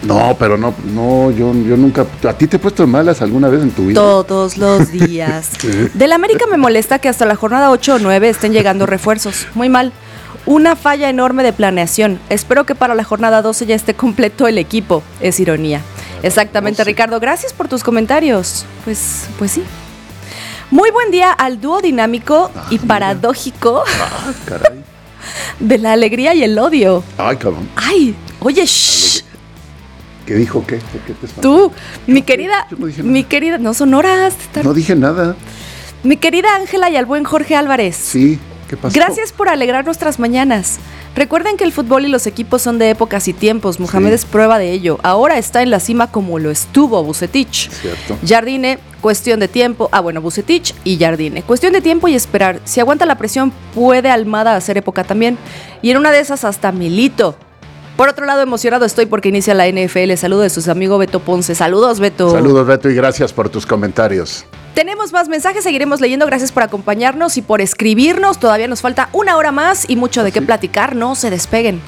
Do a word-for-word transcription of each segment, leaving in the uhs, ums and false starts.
No, pero no, no, yo, yo nunca... ¿A ti te he puesto de malas alguna vez en tu vida? Todos los días. Sí. Del América me molesta que hasta la jornada ocho o nueve estén llegando refuerzos. Muy mal. Una falla enorme de planeación. Espero que para la jornada doce ya esté completo el equipo. Es ironía. Exactamente, doce. Ricardo. Gracias por tus comentarios. Pues, pues sí. Muy buen día al dúo dinámico ah, y paradójico ah, caray. de la alegría y el odio. Ay, cabrón. Ay, oye, shh. ¿Qué dijo qué? ¿Qué te espantó? Tú, mi querida, no mi querida, no son horas. Tar... No dije nada. Mi querida Ángela y al buen Jorge Álvarez. Sí, ¿qué pasó? Gracias por alegrar nuestras mañanas. Recuerden que el fútbol y los equipos son de épocas y tiempos. Mohamed sí. es prueba de ello. Ahora está en la cima como lo estuvo Vucetich. Cierto. Jardine, cuestión de tiempo. Ah, bueno, Vucetich y Jardine. Cuestión de tiempo y esperar. Si aguanta la presión, puede Almada hacer época también. Y en una de esas hasta Milito. Por otro lado, emocionado estoy porque inicia la N F L. Saludos de sus amigos Beto Ponce. Saludos, Beto. Saludos, Beto, y gracias por tus comentarios. Tenemos más mensajes, seguiremos leyendo. Gracias por acompañarnos y por escribirnos. Todavía nos falta una hora más y mucho de qué platicar. No se despeguen.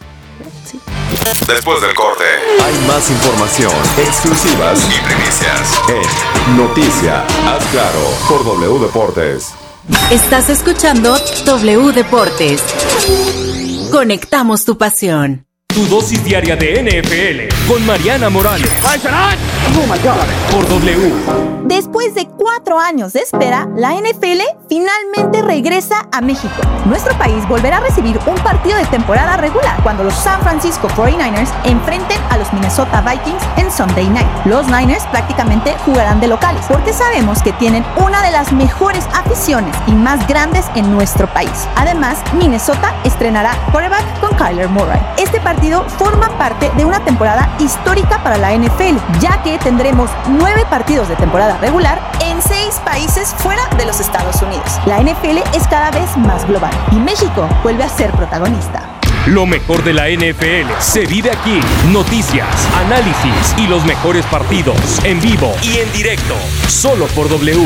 Sí. Después del corte, hay más información, exclusivas y primicias en Noticia. Haz claro por W Deportes. Estás escuchando W Deportes. Conectamos tu pasión. Tu dosis diaria de N F L con Mariana Morales. Oh my God. Por W. Después de cuatro años de espera, la N F L finalmente regresa a México. Nuestro país volverá a recibir un partido de temporada regular cuando los San Francisco cuarenta y nueve ers enfrenten a los Minnesota Vikings en Sunday Night. Los Niners prácticamente jugarán de locales porque sabemos que tienen una de las mejores aficiones y más grandes en nuestro país. Además, Minnesota estrenará quarterback con Kyler Murray. Este partido forma parte de una temporada histórica para la N F L, ya que tendremos nueve partidos de temporada regular en seis países fuera de los Estados Unidos. La N F L es cada vez más global y México vuelve a ser protagonista. Lo mejor de la N F L se vive aquí. Noticias, análisis y los mejores partidos en vivo y en directo, solo por W.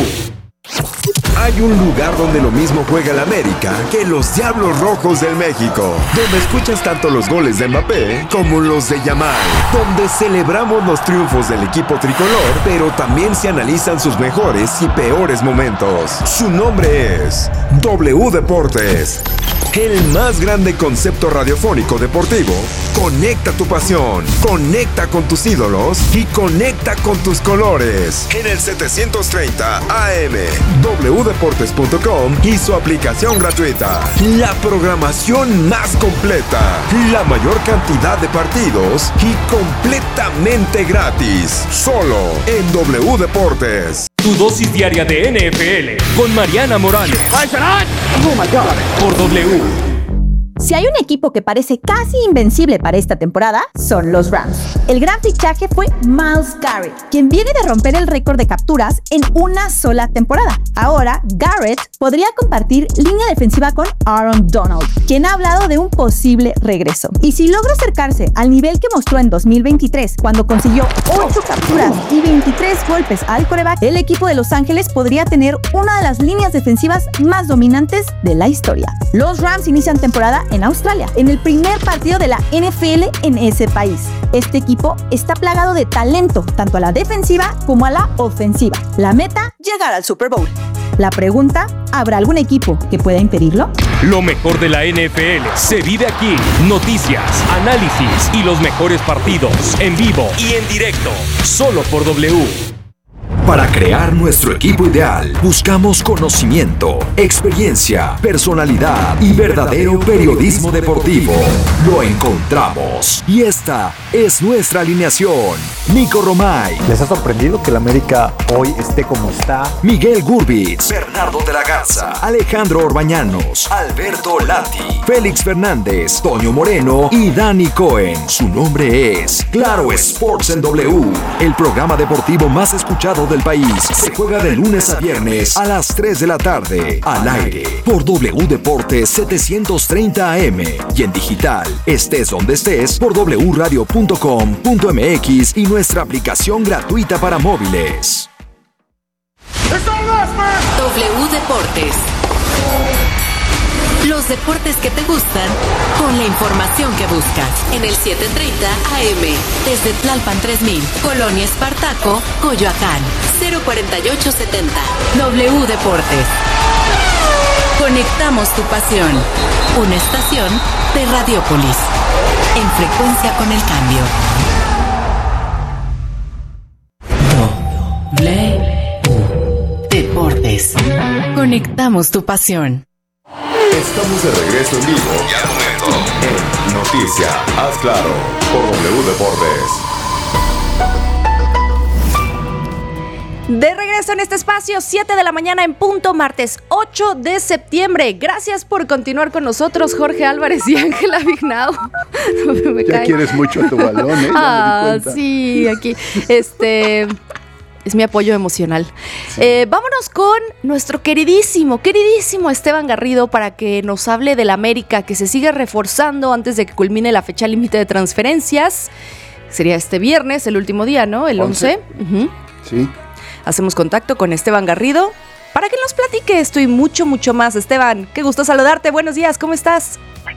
Hay un lugar donde lo mismo juega el América que los Diablos Rojos del México, donde escuchas tanto los goles de Mbappé como los de Yamal, donde celebramos los triunfos del equipo tricolor, pero también se analizan sus mejores y peores momentos. Su nombre es W Deportes. El más grande concepto radiofónico deportivo. Conecta tu pasión, conecta con tus ídolos y conecta con tus colores. En el setecientos treinta A M, w deportes punto com y su aplicación gratuita. La programación más completa, la mayor cantidad de partidos y completamente gratis. Solo en W Deportes. Tu dosis diaria de N F L con Mariana Morales. Oh my God. Por W. Si hay un equipo que parece casi invencible para esta temporada, son los Rams. El gran fichaje fue Myles Garrett, quien viene de romper el récord de capturas en una sola temporada. Ahora, Garrett podría compartir línea defensiva con Aaron Donald, quien ha hablado de un posible regreso. Y si logra acercarse al nivel que mostró en dos mil veintitrés, cuando consiguió ocho capturas y veintitrés golpes al quarterback, el equipo de Los Ángeles podría tener una de las líneas defensivas más dominantes de la historia. Los Rams inician temporada en Australia, en el primer partido de la N F L en ese país. Este equipo está plagado de talento, tanto a la defensiva como a la ofensiva. La meta, llegar al Super Bowl. La pregunta, ¿habrá algún equipo que pueda impedirlo? Lo mejor de la N F L se vive aquí. Noticias, análisis y los mejores partidos en vivo y en directo, solo por W. Para crear nuestro equipo ideal, buscamos conocimiento, experiencia, personalidad y verdadero periodismo deportivo. Lo encontramos. Y esta es nuestra alineación. Nico Romay. ¿Les ha sorprendido que el América hoy esté como está? Miguel Gurbitz. Bernardo de la Garza. Alejandro Orbañanos. Alberto Lati. Félix Fernández. Toño Moreno y Dani Cohen. Su nombre es Claro Sports en W. El programa deportivo más escuchado del país. Se juega de lunes a viernes a las tres de la tarde. Al aire por W Deportes setecientos treinta A M y en digital, estés donde estés, por w radio punto com punto m x y nuestra aplicación gratuita para móviles. W Deportes. Los deportes que te gustan con la información que buscas en el siete treinta A M. Desde Tlalpan tres mil, Colonia Espartaco, Coyoacán, cero cuarenta y ocho setenta. W Deportes. Conectamos tu pasión. Una estación de Radiopolis. En frecuencia con el cambio. W Deportes. Conectamos tu pasión. Estamos de regreso en vivo y al momento en Noticia, haz claro, por W Deportes. De regreso en este espacio, siete de la mañana en punto, martes ocho de septiembre. Gracias por continuar con nosotros, Jorge Álvarez y Ángela Vignau. Me ya cae. Quieres mucho a tu balón, ¿eh? Ya ah, me di cuenta. Sí, aquí. Este... Es mi apoyo emocional. Sí. Eh, vámonos con nuestro queridísimo, queridísimo Esteban Garrido para que nos hable del América, que se sigue reforzando antes de que culmine la fecha límite de transferencias. Sería este viernes, el último día, ¿no? El once. Uh-huh. Sí. Hacemos contacto con Esteban Garrido para que nos platique esto y mucho, mucho más. Esteban, qué gusto saludarte. Buenos días, ¿cómo estás?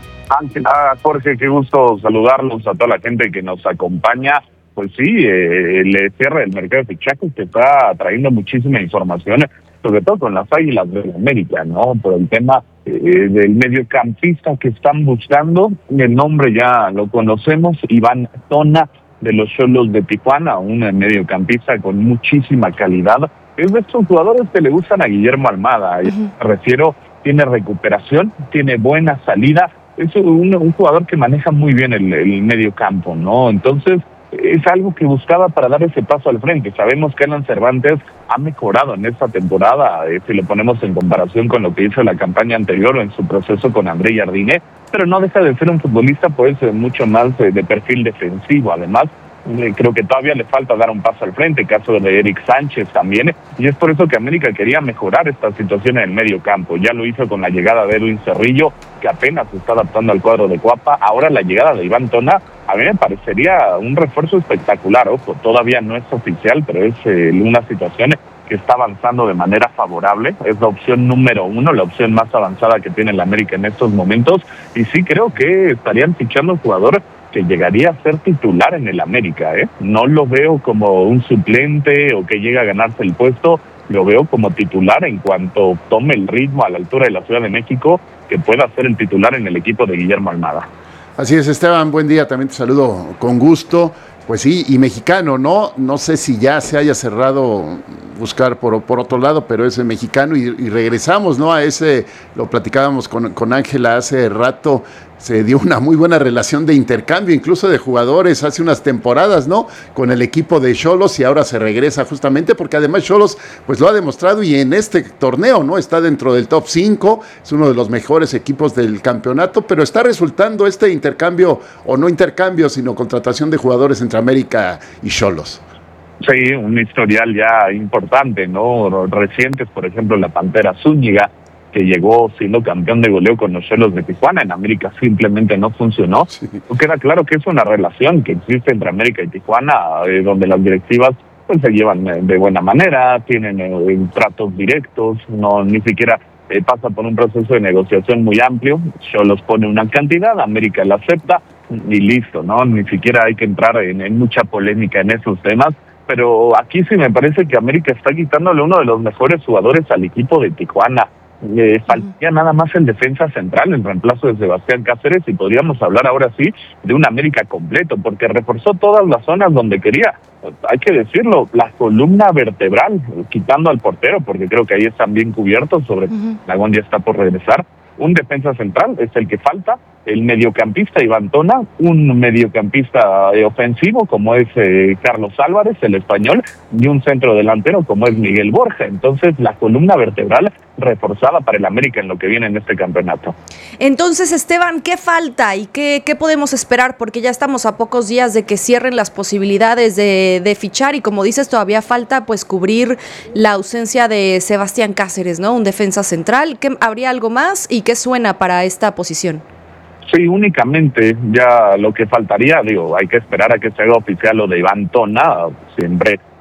Ángela, Jorge, qué gusto saludarlos a toda la gente que nos acompaña. Pues sí, eh, el cierre del mercado de fichajes que está trayendo muchísima información, sobre todo con las Águilas de América, ¿no? Por el tema eh, del mediocampista que están buscando, el nombre ya lo conocemos, Iván Tona, de los Xolos de Tijuana, un mediocampista con muchísima calidad. Es de estos jugadores que le gustan a Guillermo Almada, uh-huh. Me refiero, tiene recuperación, tiene buena salida, es un, un jugador que maneja muy bien el, el mediocampo, ¿no? Entonces, es algo que buscaba para dar ese paso al frente. Sabemos que Alan Cervantes ha mejorado en esta temporada, eh, si lo ponemos en comparación con lo que hizo la campaña anterior o en su proceso con André Jardine, pero no deja de ser un futbolista pues mucho más eh, de perfil defensivo. Además, eh, creo que todavía le falta dar un paso al frente, caso de Eric Sánchez también, y es por eso que América quería mejorar esta situación en el medio campo. Ya lo hizo con la llegada de Edwin Cerrillo, que apenas se está adaptando al cuadro de Cuapa. Ahora la llegada de Iván Tona, a mí me parecería un refuerzo espectacular. Ojo, todavía no es oficial, pero es eh, una situación que está avanzando de manera favorable. Es la opción número uno, la opción más avanzada que tiene el América en estos momentos. Y sí creo que estarían fichando un jugador que llegaría a ser titular en el América, ¿eh? No lo veo como un suplente o que llega a ganarse el puesto. Lo veo como titular en cuanto tome el ritmo a la altura de la Ciudad de México, que pueda ser el titular en el equipo de Guillermo Almada. Así es, Esteban, buen día, también te saludo con gusto. Pues sí, y mexicano, ¿no? No sé si ya se haya cerrado buscar por, por otro lado, pero es mexicano y, y regresamos, ¿no? A ese, lo platicábamos con, con Ángela hace rato, se dio una muy buena relación de intercambio, incluso de jugadores hace unas temporadas, ¿no? Con el equipo de Xolos y ahora se regresa justamente porque además Xolos pues lo ha demostrado y en este torneo, ¿no? Está dentro del top cinco, es uno de los mejores equipos del campeonato, pero está resultando este intercambio, o no intercambio, sino contratación de jugadores entre América y Xolos. Sí, un historial ya importante, ¿no? Recientes, por ejemplo, la Pantera Zúñiga, que llegó siendo campeón de goleo con los Xolos de Tijuana. En América simplemente no funcionó. Sí. Queda claro que es una relación que existe entre América y Tijuana, eh, donde las directivas pues se llevan de buena manera, tienen eh, tratos directos, no ni siquiera eh, pasa por un proceso de negociación muy amplio. Xolos pone una cantidad, América la acepta y listo, ¿no? Ni siquiera hay que entrar en, en mucha polémica en esos temas. Pero aquí sí me parece que América está quitándole uno de los mejores jugadores al equipo de Tijuana. Le faltaría nada más el defensa central en reemplazo de Sebastián Cáceres y podríamos hablar ahora sí de un América completo, porque reforzó todas las zonas donde quería. Hay que decirlo, la columna vertebral, quitando al portero, porque creo que ahí están bien cubiertos, sobre uh-huh. Lagón ya está por regresar. Un defensa central es el que falta, el mediocampista Iván Tona, un mediocampista eh, ofensivo como es eh, Carlos Álvarez, el español, y un centro delantero como es Miguel Borja. Entonces la columna vertebral reforzada para el América en lo que viene en este campeonato. Entonces, Esteban, ¿qué falta y qué, qué podemos esperar? Porque ya estamos a pocos días de que cierren las posibilidades de, de fichar y como dices, todavía falta pues cubrir la ausencia de Sebastián Cáceres, ¿no? Un defensa central. ¿Qué, ¿Habría algo más y qué suena para esta posición? Sí, únicamente ya lo que faltaría, digo, hay que esperar a que se haga oficial lo de Iván Tona, siempre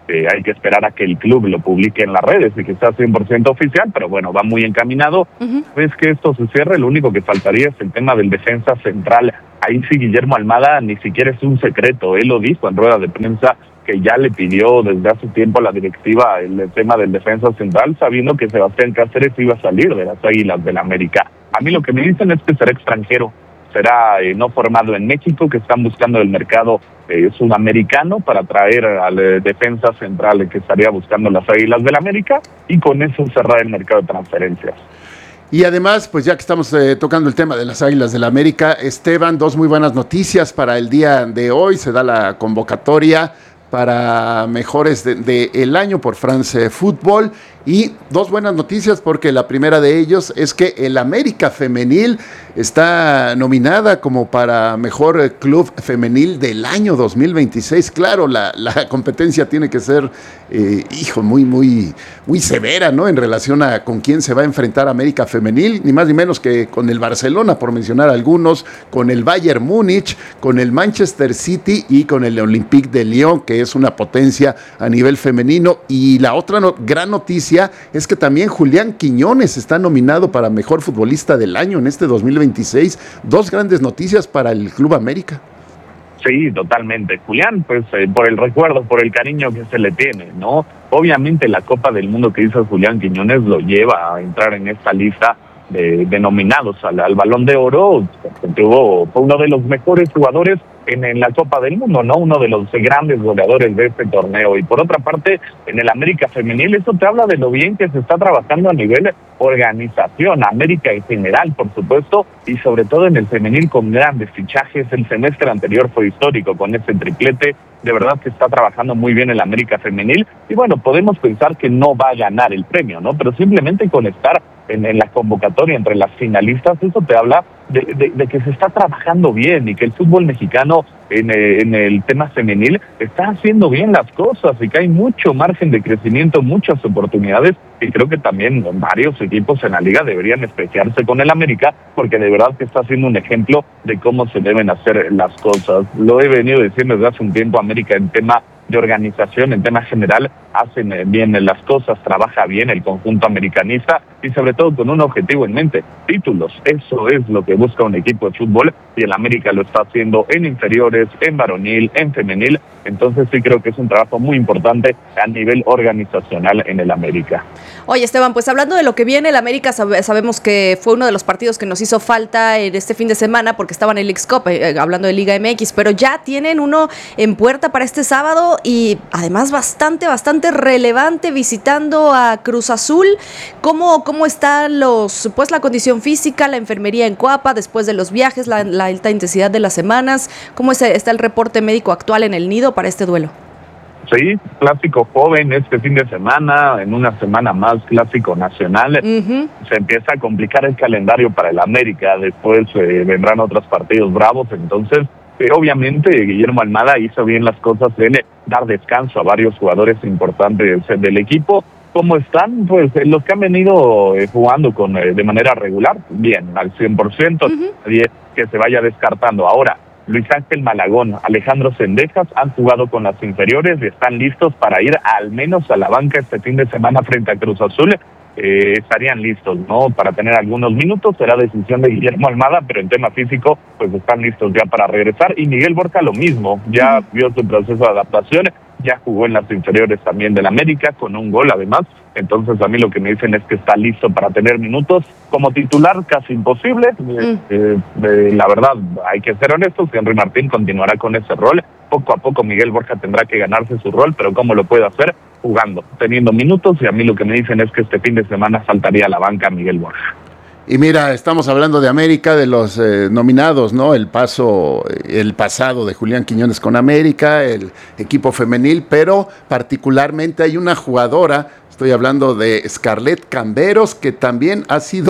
Eh, hay que esperar a que el club lo publique en las redes y que sea cien por ciento oficial, pero bueno, va muy encaminado. Uh-huh. Es que esto se cierre, lo único que faltaría es el tema del defensa central. Ahí sí Guillermo Almada ni siquiera es un secreto, él lo dijo en rueda de prensa que ya le pidió desde hace tiempo a la directiva el tema del defensa central, sabiendo que Sebastián Cáceres iba a salir de las Águilas del América. A mí lo que me dicen es que será extranjero, será eh, no formado en México, que están buscando el mercado eh, sudamericano para traer al eh, defensa central que estaría buscando las Águilas del América y con eso cerrar el mercado de transferencias. Y además, pues ya que estamos eh, tocando el tema de las Águilas del América, Esteban, dos muy buenas noticias para el día de hoy. Se da la convocatoria para mejores del de, de año por France Football. Y dos buenas noticias, porque la primera de ellos es que el América Femenil está nominada como para mejor club femenil del año dos mil veintiséis. Claro, la, la competencia tiene que ser, eh, hijo, muy, muy, muy severa, ¿no? En relación a con quién se va a enfrentar América Femenil, ni más ni menos que con el Barcelona, por mencionar algunos, con el Bayern Múnich, con el Manchester City y con el Olympique de Lyon, que es una potencia a nivel femenino. Y la otra no, gran noticia es que también Julián Quiñones está nominado para mejor futbolista del año en este dos mil veintiséis. Dos grandes noticias para el Club América. Sí, totalmente. Julián, pues eh, por el recuerdo, por el cariño que se le tiene, ¿no? Obviamente la Copa del Mundo que hizo Julián Quiñones lo lleva a entrar en esta lista de, de nominados al, al Balón de Oro. Tuvo, fue uno de los mejores jugadores En, en la Copa del Mundo, ¿no? Uno de los grandes goleadores de este torneo. Y por otra parte, en el América Femenil, eso te habla de lo bien que se está trabajando a nivel organización, América en general, por supuesto, y sobre todo en el femenil con grandes fichajes. El semestre anterior fue histórico con ese triplete. De verdad que está trabajando muy bien el América Femenil. Y bueno, podemos pensar que no va a ganar el premio, ¿no? Pero simplemente con estar en, en la convocatoria entre las finalistas, eso te habla de, de, de que se está trabajando bien y que el fútbol mexicano en, en el tema femenil está haciendo bien las cosas y que hay mucho margen de crecimiento, muchas oportunidades, y creo que también varios equipos en la liga deberían especiarse con el América, porque de verdad que está haciendo un ejemplo de cómo se deben hacer las cosas. Lo he venido diciendo desde hace un tiempo, América en tema de organización, en tema general, hacen bien las cosas, trabaja bien el conjunto americanista y sobre todo con un objetivo en mente, títulos. Eso es lo que busca un equipo de fútbol y el América lo está haciendo en inferiores, en varonil, en femenil. Entonces sí creo que es un trabajo muy importante a nivel organizacional en el América. Oye, Esteban, pues hablando de lo que viene, el América sabe, sabemos que fue uno de los partidos que nos hizo falta en este fin de semana porque estaban en el Leagues Cup, eh, hablando de Liga M X, pero ya tienen uno en puerta para este sábado y además bastante, bastante relevante visitando a Cruz Azul. ¿Cómo, cómo están los, pues la condición física, la enfermería en Coapa después de los viajes, la, la alta intensidad de las semanas? ¿Cómo es, está el reporte médico actual en el Nido para este duelo? Sí, clásico joven este fin de semana, en una semana más clásico nacional. Uh-huh. Se empieza a complicar el calendario para el América, después eh, vendrán otros partidos bravos, entonces eh, obviamente Guillermo Almada hizo bien las cosas en dar descanso a varios jugadores importantes del equipo. ¿Cómo están? Pues eh, los que han venido eh, jugando con eh, de manera regular, bien, al cien por ciento, uh-huh. Nadie que se vaya descartando. Ahora, Luis Ángel Malagón, Alejandro Cendejas han jugado con las inferiores y están listos para ir al menos a la banca este fin de semana frente a Cruz Azul. Eh, estarían listos, ¿no? Para tener algunos minutos, será decisión de Guillermo Almada, pero en tema físico, pues están listos ya para regresar. Y Miguel Borja lo mismo, ya vio su proceso de adaptación, ya jugó en las inferiores también del América, con un gol además. Entonces a mí lo que me dicen es que está listo para tener minutos. Como titular casi imposible, mm. eh, eh, la verdad hay que ser honestos, Henry Martín continuará con ese rol. Poco a poco Miguel Borja tendrá que ganarse su rol, pero ¿cómo lo puede hacer? Jugando, teniendo minutos, y a mí lo que me dicen es que este fin de semana faltaría a la banca Miguel Borja. Y mira, estamos hablando de América, de los eh, nominados, ¿no? El paso, el pasado de Julián Quiñones con América, el equipo femenil, pero particularmente hay una jugadora, estoy hablando de Scarlett Camberos, que también ha sido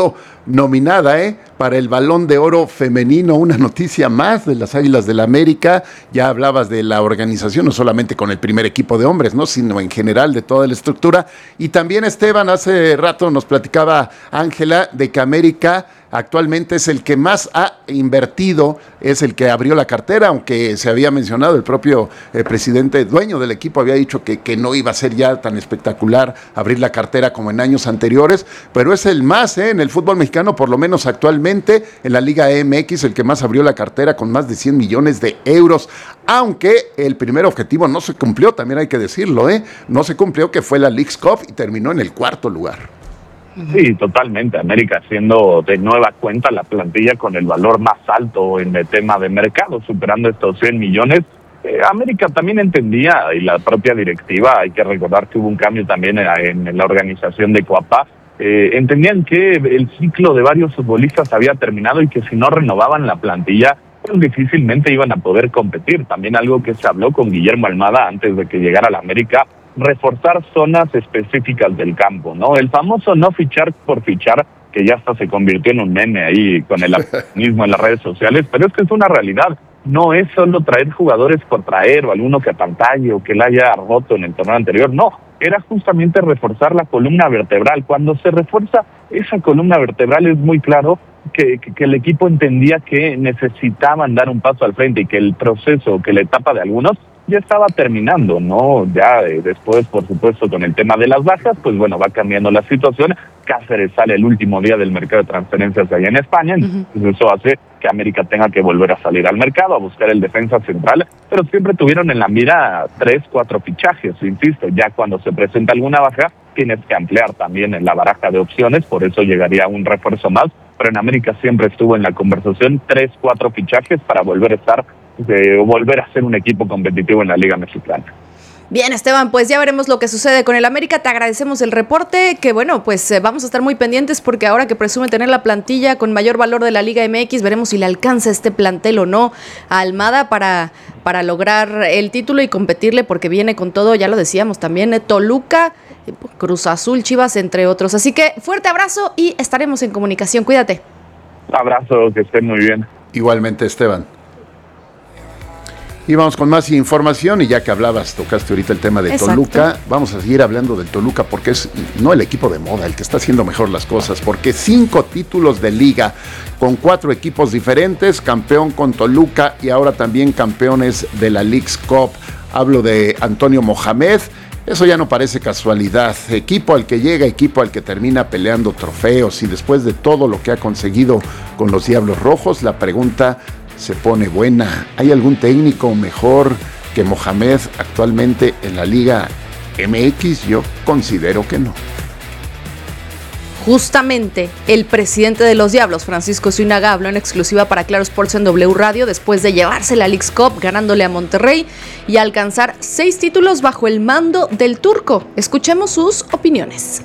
nominada ¿eh? para el Balón de Oro femenino, una noticia más de las Águilas del América. Ya hablabas de la organización, no solamente con el primer equipo de hombres, ¿no? sino en general de toda la estructura. Y también, Esteban, hace rato nos platicaba Ángela de que América actualmente es el que más ha invertido, es el que abrió la cartera, aunque se había mencionado, el propio eh, presidente, dueño del equipo, había dicho que, que no iba a ser ya tan espectacular abrir la cartera como en años anteriores, pero es el más eh, en el fútbol mexicano, por lo menos actualmente, en la Liga M X, el que más abrió la cartera con más de cien millones de euros, aunque el primer objetivo no se cumplió, también hay que decirlo, ¿eh? no se cumplió, que fue la Leagues Cup y terminó en el cuarto lugar. Sí, totalmente. América haciendo de nueva cuenta la plantilla con el valor más alto en el tema de mercado, superando estos cien millones. Eh, América también entendía, y la propia directiva, hay que recordar que hubo un cambio también en, en la organización de Coapa, eh, entendían que el ciclo de varios futbolistas había terminado y que si no renovaban la plantilla, pues difícilmente iban a poder competir. También algo que se habló con Guillermo Almada antes de que llegara a la América, reforzar zonas específicas del campo, ¿no? El famoso no fichar por fichar, que ya hasta se convirtió en un meme ahí con el mismo en las redes sociales, pero es que es una realidad. No es solo traer jugadores por traer o alguno que apantalle o que la haya roto en el torneo anterior, no. Era justamente reforzar la columna vertebral. Cuando se refuerza esa columna vertebral es muy claro que, que, que el equipo entendía que necesitaban dar un paso al frente y que el proceso, que la etapa de algunos ya estaba terminando, ¿no? Ya eh, después, por supuesto, con el tema de las bajas, pues bueno, va cambiando la situación. Cáceres sale el último día del mercado de transferencias allá en España, entonces uh-huh. eso hace que América tenga que volver a salir al mercado, a buscar el defensa central, pero siempre tuvieron en la mira tres, cuatro fichajes, insisto, ya cuando se presenta alguna baja, tienes que ampliar también en la baraja de opciones, por eso llegaría un refuerzo más, pero en América siempre estuvo en la conversación tres, cuatro fichajes para volver a estar de volver a ser un equipo competitivo en la Liga Mexicana. Bien, Esteban, pues ya veremos lo que sucede con el América. Te agradecemos el reporte, que bueno, pues eh, vamos a estar muy pendientes porque ahora que presume tener la plantilla con mayor valor de la Liga M X, veremos si le alcanza este plantel o no a Almada para, para lograr el título y competirle, porque viene con todo, ya lo decíamos también, eh, Toluca, Cruz Azul, Chivas, entre otros. Así que fuerte abrazo y estaremos en comunicación. Cuídate. Abrazo, que estén muy bien. Igualmente, Esteban. Y vamos con más información, y ya que hablabas, tocaste ahorita el tema de Exacto. Toluca, vamos a seguir hablando del Toluca porque es no el equipo de moda el que está haciendo mejor las cosas, porque cinco títulos de liga con cuatro equipos diferentes, campeón con Toluca y ahora también campeones de la Leagues Cup. Hablo de Antonio Mohamed. Eso ya no parece casualidad, equipo al que llega, equipo al que termina peleando trofeos, y después de todo lo que ha conseguido con los Diablos Rojos, la pregunta se pone buena. ¿Hay algún técnico mejor que Mohamed actualmente en la Liga M X? Yo considero que no. Justamente el presidente de los Diablos, Francisco Zúñiga, habló en exclusiva para Claro Sports en W Radio después de llevarse la Leagues Cup ganándole a Monterrey y alcanzar seis títulos bajo el mando del turco. Escuchemos sus opiniones.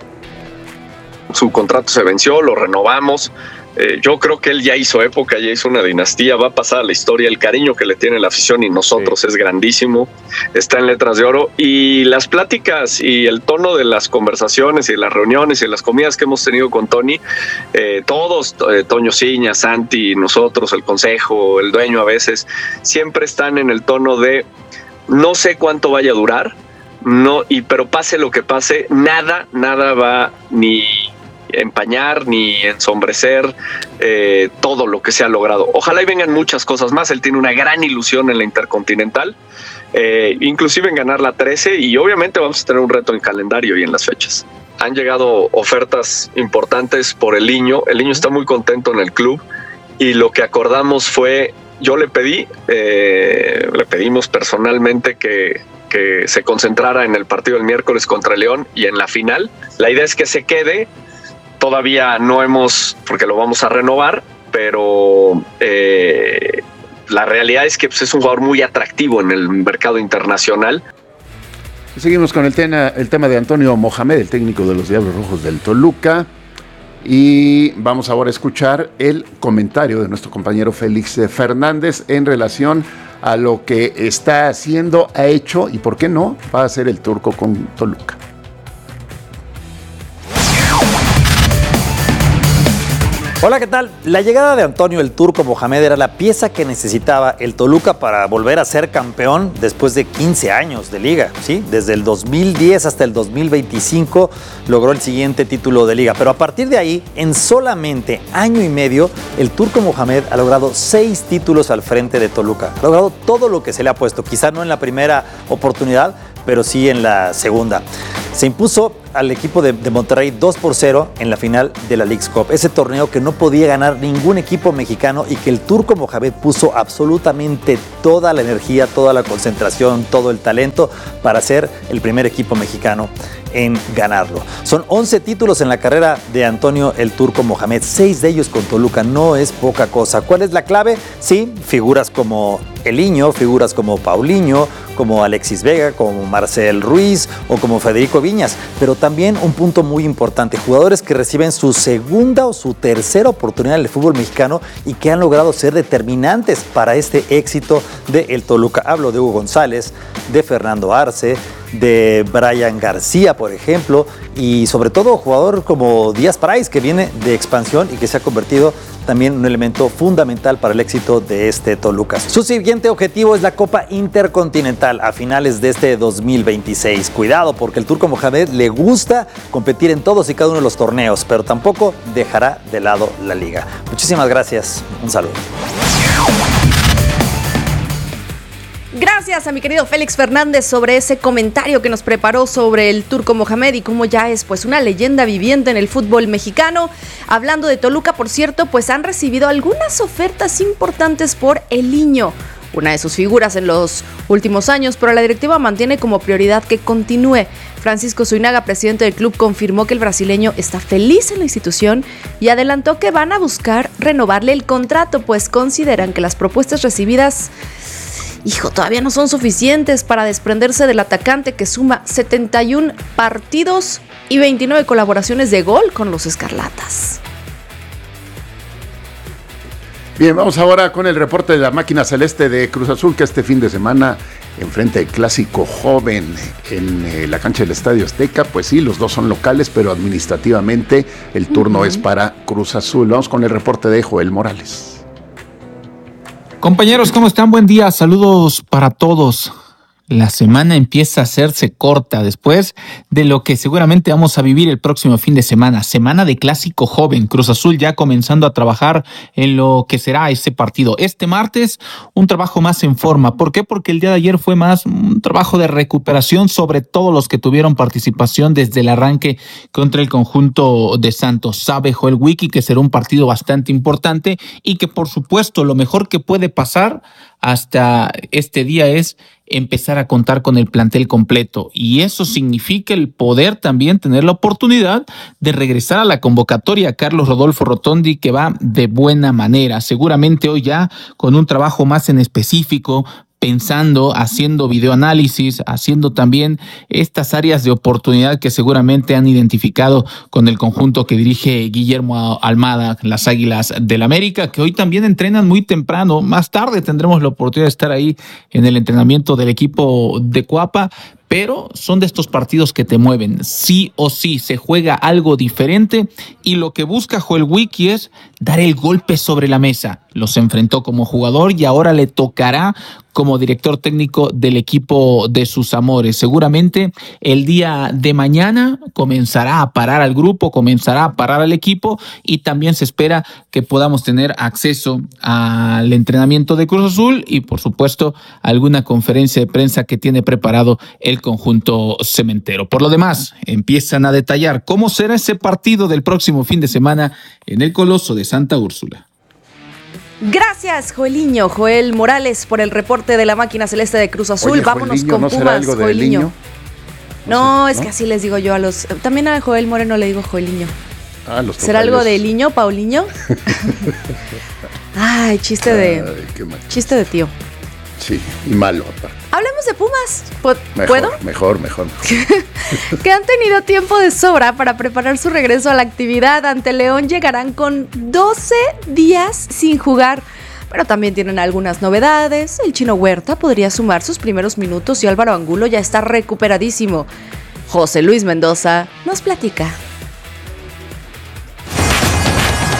Su contrato se venció, lo renovamos. Eh, yo creo que él ya hizo época, ya hizo una dinastía, va a pasar a la historia. El cariño que le tiene la afición y nosotros sí. es grandísimo, está en letras de oro, y las pláticas y el tono de las conversaciones y las reuniones y las comidas que hemos tenido con Tony, eh, todos, eh, Toño Ciña, Santi, nosotros, el consejo, el dueño a veces, siempre están en el tono de no sé cuánto vaya a durar, no, y pero pase lo que pase, nada, nada va ni empañar ni ensombrecer eh, todo lo que se ha logrado. Ojalá y vengan muchas cosas más. Él tiene una gran ilusión en la Intercontinental, eh, inclusive en ganar la trece, y obviamente vamos a tener un reto en calendario y en las fechas. Han llegado ofertas importantes por el Liño. El Liño está muy contento en el club, y lo que acordamos fue, yo le pedí, eh, le pedimos personalmente que que se concentrara en el partido del miércoles contra León y en la final. La idea es que se quede. Todavía no hemos, porque lo vamos a renovar, pero eh, la realidad es que pues, es un jugador muy atractivo en el mercado internacional. Y seguimos con el tema, el tema de Antonio Mohamed, el técnico de los Diablos Rojos del Toluca. Y vamos ahora a escuchar el comentario de nuestro compañero Félix Fernández en relación a lo que está haciendo, ha hecho y por qué no va a hacer el turco con Toluca. Hola, ¿qué tal? La llegada de Antonio el Turco Mohamed era la pieza que necesitaba el Toluca para volver a ser campeón después de quince años de liga, ¿sí? Desde el dos mil diez hasta el dos mil veinticinco logró el siguiente título de liga, pero a partir de ahí, en solamente año y medio, el Turco Mohamed ha logrado seis títulos al frente de Toluca. Ha logrado todo lo que se le ha puesto, quizá no en la primera oportunidad, pero sí en la segunda. Se impuso al equipo de, de Monterrey dos por cero en la final de la Leagues Cup. Ese torneo que no podía ganar ningún equipo mexicano y que el Turco Mohamed puso absolutamente toda la energía, toda la concentración, todo el talento para ser el primer equipo mexicano en ganarlo. Son once títulos en la carrera de Antonio el Turco Mohamed, seis de ellos con Toluca, no es poca cosa. ¿Cuál es la clave? Sí, figuras como Eliño, figuras como Paulinho, como Alexis Vega, como Marcel Ruiz o como Federico Viñas, pero también un punto muy importante, jugadores que reciben su segunda o su tercera oportunidad en el fútbol mexicano y que han logrado ser determinantes para este éxito de el Toluca. Hablo de Hugo González, de Fernando Arce, de Brian García, por ejemplo, y sobre todo jugador como Díaz Price, que viene de expansión y que se ha convertido también en un elemento fundamental para el éxito de este Toluca. Su siguiente objetivo es la Copa Intercontinental a finales de este dos mil veintiséis. Cuidado, porque el Turco Mohamed le gusta competir en todos y cada uno de los torneos, pero tampoco dejará de lado la liga. Muchísimas gracias. Un saludo. Gracias a mi querido Félix Fernández sobre ese comentario que nos preparó sobre el Turco Mohamed y cómo ya es pues una leyenda viviente en el fútbol mexicano. Hablando de Toluca, por cierto, pues han recibido algunas ofertas importantes por Eliño, una de sus figuras en los últimos años, pero la directiva mantiene como prioridad que continúe. Francisco Zuinaga, presidente del club, confirmó que el brasileño está feliz en la institución y adelantó que van a buscar renovarle el contrato, pues consideran que las propuestas recibidas, hijo, todavía no son suficientes para desprenderse del atacante que suma setenta y un partidos y veintinueve colaboraciones de gol con los Escarlatas. Bien, vamos ahora con el reporte de la máquina celeste de Cruz Azul, que este fin de semana enfrenta el clásico joven en eh, la cancha del Estadio Azteca. Pues sí, los dos son locales, pero administrativamente el turno uh-huh. es para Cruz Azul. Vamos con el reporte de Joel Morales. Compañeros, ¿cómo están? Buen día, saludos para todos. La semana empieza a hacerse corta después de lo que seguramente vamos a vivir el próximo fin de semana. Semana de clásico joven. Cruz Azul ya comenzando a trabajar en lo que será ese partido. Este martes, un trabajo más en forma. ¿Por qué? Porque el día de ayer fue más un trabajo de recuperación sobre todos los que tuvieron participación desde el arranque contra el conjunto de Santos. Sabe Joel Wiki que será un partido bastante importante y que por supuesto lo mejor que puede pasar hasta este día es empezar a contar con el plantel completo, y eso significa el poder también tener la oportunidad de regresar a la convocatoria. Carlos Rodolfo Rotondi, que va de buena manera, seguramente hoy ya con un trabajo más en específico, pensando, haciendo videoanálisis, haciendo también estas áreas de oportunidad que seguramente han identificado con el conjunto que dirige Guillermo Almada, las Águilas del América, que hoy también entrenan muy temprano. Más tarde tendremos la oportunidad de estar ahí en el entrenamiento del equipo de Cuapa, pero son de estos partidos que te mueven. Sí o sí se juega algo diferente y lo que busca Joel Wiki es dar el golpe sobre la mesa. Los enfrentó como jugador y ahora le tocará como director técnico del equipo de sus amores. Seguramente el día de mañana comenzará a parar al grupo, comenzará a parar al equipo, y también se espera que podamos tener acceso al entrenamiento de Cruz Azul y por supuesto alguna conferencia de prensa que tiene preparado el conjunto cementero. Por lo demás, empiezan a detallar cómo será ese partido del próximo fin de semana en el Coloso de Santa Úrsula. Gracias, Joeliño, Joel Morales, por el reporte de la máquina celeste de Cruz Azul. Oye, vámonos Joeliño, con ¿no Pumas, será algo de Joeliño. Liño? No, No sé, es ¿no? que así les digo yo a los... También a Joel Moreno le digo Joeliño. Ah, los ¿Será tocayos. algo de Liño, Paulinho? Ay, chiste de... Ay, qué mal. Chiste de tío. Sí, y malo aparte. Hablemos de Pumas. ¿Puedo? Mejor, mejor, mejor, mejor. Que han tenido tiempo de sobra para preparar su regreso a la actividad. Ante León llegarán con doce días sin jugar, pero también tienen algunas novedades. El Chino Huerta podría sumar sus primeros minutos y Álvaro Angulo ya está recuperadísimo. José Luis Mendoza nos platica.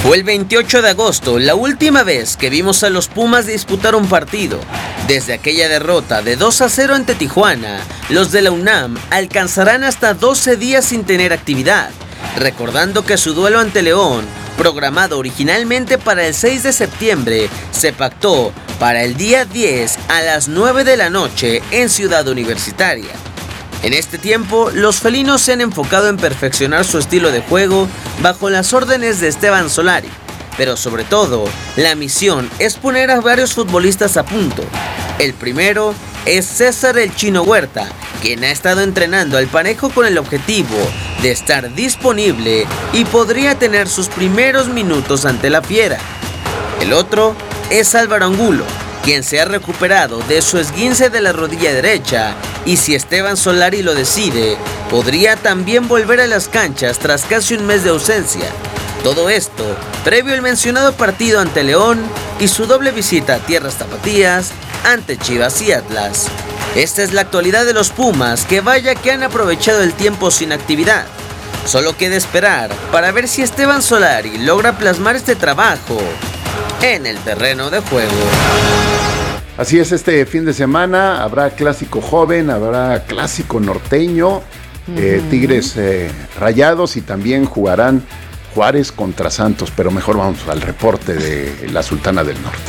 Fue el veintiocho de agosto la última vez que vimos a los Pumas disputar un partido. Desde aquella derrota de dos a cero ante Tijuana, los de la UNAM alcanzarán hasta doce días sin tener actividad, recordando que su duelo ante León, programado originalmente para el seis de septiembre, se pactó para el día diez a las nueve de la noche en Ciudad Universitaria. En este tiempo, los felinos se han enfocado en perfeccionar su estilo de juego bajo las órdenes de Esteban Solari, pero sobre todo, la misión es poner a varios futbolistas a punto. El primero es César el Chino Huerta, quien ha estado entrenando al parejo con el objetivo de estar disponible y podría tener sus primeros minutos ante la Fiera. El otro es Álvaro Angulo, quien se ha recuperado de su esguince de la rodilla derecha y si Esteban Solari lo decide, podría también volver a las canchas tras casi un mes de ausencia. Todo esto previo al mencionado partido ante León y su doble visita a tierras tapatías ante Chivas y Atlas. Esta es la actualidad de los Pumas, que vaya que han aprovechado el tiempo sin actividad. Solo queda esperar para ver si Esteban Solari logra plasmar este trabajo en el terreno de juego. Así es, este fin de semana habrá clásico joven, habrá clásico norteño, uh-huh. eh, Tigres eh, Rayados, y también jugarán Juárez contra Santos, pero mejor vamos al reporte de la Sultana del Norte.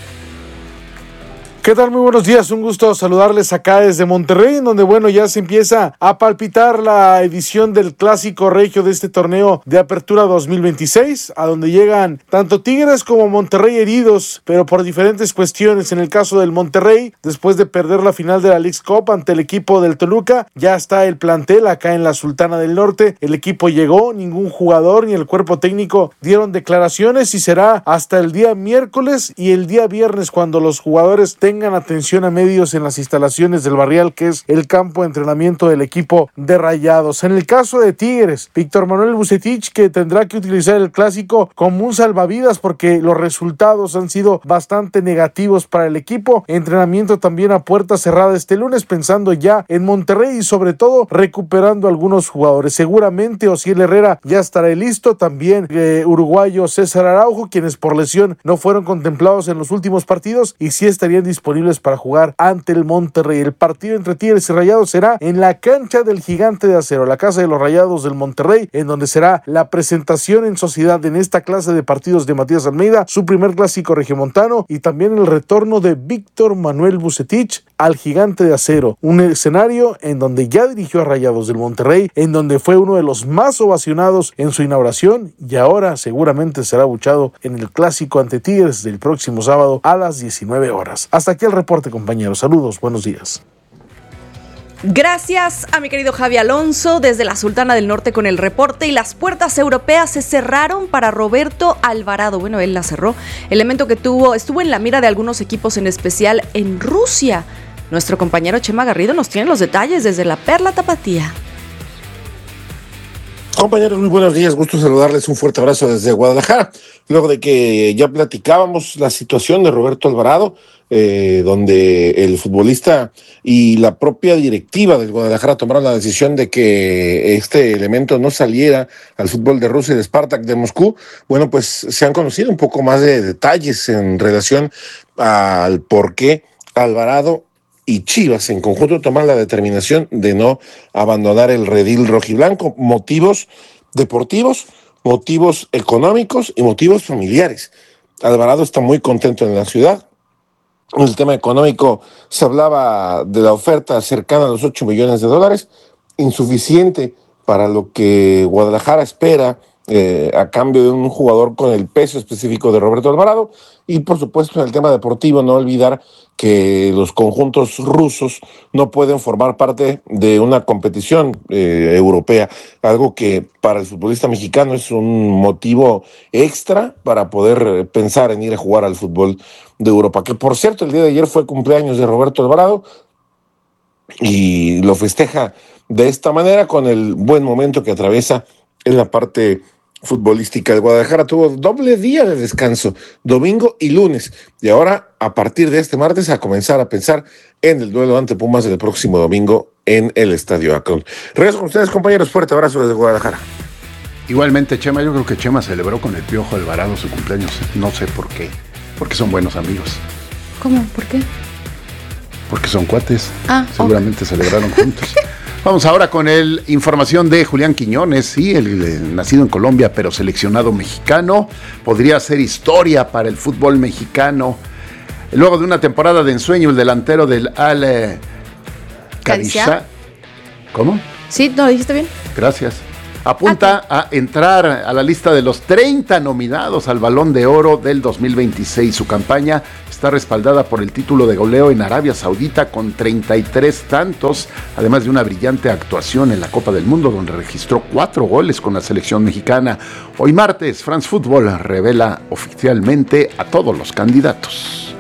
¿Qué tal? Muy buenos días, un gusto saludarles acá desde Monterrey, en donde bueno, ya se empieza a palpitar la edición del Clásico Regio de este torneo de Apertura dos mil veintiséis, a donde llegan tanto Tigres como Monterrey heridos, pero por diferentes cuestiones. En el caso del Monterrey, después de perder la final de la Leagues Cup ante el equipo del Toluca, ya está el plantel acá en la Sultana del Norte. El equipo llegó, ningún jugador ni el cuerpo técnico dieron declaraciones, y será hasta el día miércoles y el día viernes cuando los jugadores tengan tengan atención a medios en las instalaciones del Barrial, que es el campo de entrenamiento del equipo de Rayados. En el caso de Tigres, Víctor Manuel Vucetich, que tendrá que utilizar el clásico como un salvavidas porque los resultados han sido bastante negativos para el equipo. Entrenamiento también a puerta cerrada este lunes, pensando ya en Monterrey y sobre todo recuperando algunos jugadores. Seguramente Osiel Herrera ya estará listo, también eh, uruguayo César Araujo, quienes por lesión no fueron contemplados en los últimos partidos y sí estarían disponibles para jugar ante el Monterrey. El partido entre Tigres y Rayados será en la cancha del Gigante de Acero, la casa de los Rayados del Monterrey, en donde será la presentación en sociedad en esta clase de partidos de Matías Almeida, su primer clásico regiomontano, y también el retorno de Víctor Manuel Vucetich al Gigante de Acero, un escenario en donde ya dirigió a Rayados del Monterrey, en donde fue uno de los más ovacionados en su inauguración, y ahora seguramente será abuchado en el clásico ante Tigres del próximo sábado a las diecinueve horas. Hasta aquí el reporte, compañeros. Saludos, buenos días. Gracias a mi querido Javi Alonso desde la Sultana del Norte con el reporte. Y las puertas europeas se cerraron para Roberto Alvarado. Bueno, él la cerró. Elemento que tuvo, estuvo en la mira de algunos equipos, en especial en Rusia. Nuestro compañero Chema Garrido nos tiene los detalles desde la Perla Tapatía. Compañeros, muy buenos días, gusto saludarles, un fuerte abrazo desde Guadalajara. Luego de que ya platicábamos la situación de Roberto Alvarado, eh, donde el futbolista y la propia directiva del Guadalajara tomaron la decisión de que este elemento no saliera al fútbol de Rusia y de Spartak de Moscú. Bueno, pues se han conocido un poco más de detalles en relación al por qué Alvarado y Chivas en conjunto toman la determinación de no abandonar el redil rojiblanco. Motivos deportivos, motivos económicos y motivos familiares. Alvarado está muy contento en la ciudad. En el tema económico se hablaba de la oferta cercana a los ocho millones de dólares, insuficiente para lo que Guadalajara espera eh, a cambio de un jugador con el peso específico de Roberto Alvarado. Y por supuesto en el tema deportivo no olvidar que los conjuntos rusos no pueden formar parte de una competición eh, europea, algo que para el futbolista mexicano es un motivo extra para poder pensar en ir a jugar al fútbol de Europa, que por cierto el día de ayer fue cumpleaños de Roberto Alvarado y lo festeja de esta manera con el buen momento que atraviesa en la parte futbolística. El Guadalajara tuvo doble día de descanso, domingo y lunes, y ahora a partir de este martes a comenzar a pensar en el duelo ante Pumas del próximo domingo en el Estadio Akron. Regreso con ustedes, compañeros, fuerte abrazo desde Guadalajara. Igualmente, Chema, yo creo que Chema celebró con el Piojo Alvarado su cumpleaños. No sé por qué. Porque son buenos amigos. ¿Cómo? ¿Por qué? Porque son cuates. Ah, seguramente okay. Celebraron juntos. Vamos ahora con el información de Julián Quiñones, sí, el, el nacido en Colombia, pero seleccionado mexicano. Podría hacer historia para el fútbol mexicano. Luego de una temporada de ensueño, el delantero del Al eh, Qadisiyah. ¿Cómo? Sí, ¿no lo dijiste bien? Gracias. Apunta a entrar a la lista de los treinta nominados al Balón de Oro del dos mil veintiséis. Su campaña está respaldada por el título de goleo en Arabia Saudita con treinta y tres tantos, además de una brillante actuación en la Copa del Mundo, donde registró cuatro goles con la selección mexicana. Hoy martes, France Football revela oficialmente a todos los candidatos.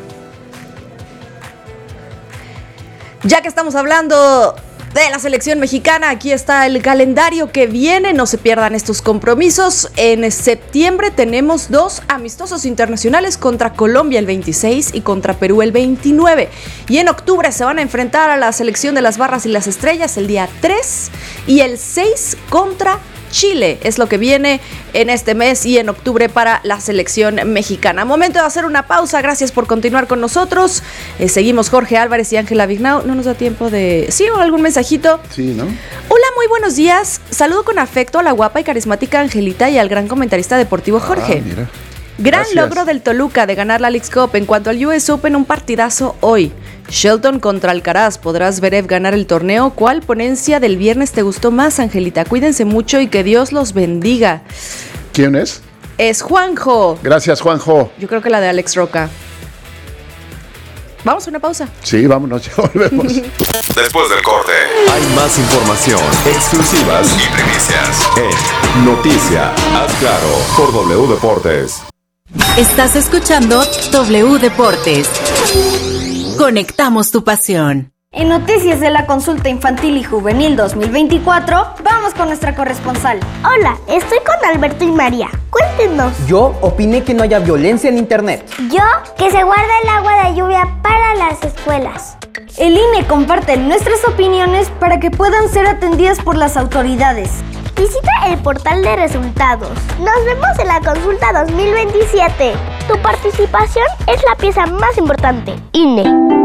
Ya que estamos hablando de la selección mexicana, aquí está el calendario que viene, no se pierdan estos compromisos. En septiembre tenemos dos amistosos internacionales, contra Colombia el veintiséis y contra Perú el veintinueve. Y en octubre se van a enfrentar a la selección de las Barras y las Estrellas el día tres y el seis contra Chile. Es lo que viene en este mes y en octubre para la selección mexicana. Momento de hacer una pausa. Gracias por continuar con nosotros. Eh, seguimos Jorge Álvarez y Ángela Vignau. No nos da tiempo de... ¿Sí o algún mensajito? Sí, ¿no? Hola, muy buenos días. Saludo con afecto a la guapa y carismática Angelita y al gran comentarista deportivo Jorge. Ah, mira. Gran Gracias. logro del Toluca de ganar la Leagues Cup. En cuanto al U S Open, un partidazo hoy. Shelton contra Alcaraz. ¿Podrás Zverev ganar el torneo? ¿Cuál ponencia del viernes te gustó más, Angelita? Cuídense mucho y que Dios los bendiga. ¿Quién es? Es Juanjo. Gracias, Juanjo. Yo creo que la de Alex Roca. Vamos a una pausa. Sí, vámonos, ya volvemos. Después del corte, hay más información, exclusivas y primicias en Noticia. Haz claro por W Deportes. Estás escuchando W Deportes. Conectamos tu pasión. En noticias de la consulta infantil y juvenil dos mil veinticuatro, vamos con nuestra corresponsal. Hola, estoy con Alberto y María. Cuéntenos. Yo opiné que no haya violencia en internet. Yo, que se guarda el agua de lluvia para las escuelas. El I N E comparte nuestras opiniones para que puedan ser atendidas por las autoridades. Visita el portal de resultados. Nos vemos en la consulta dos mil veintisiete. Tu participación es la pieza más importante. I N E.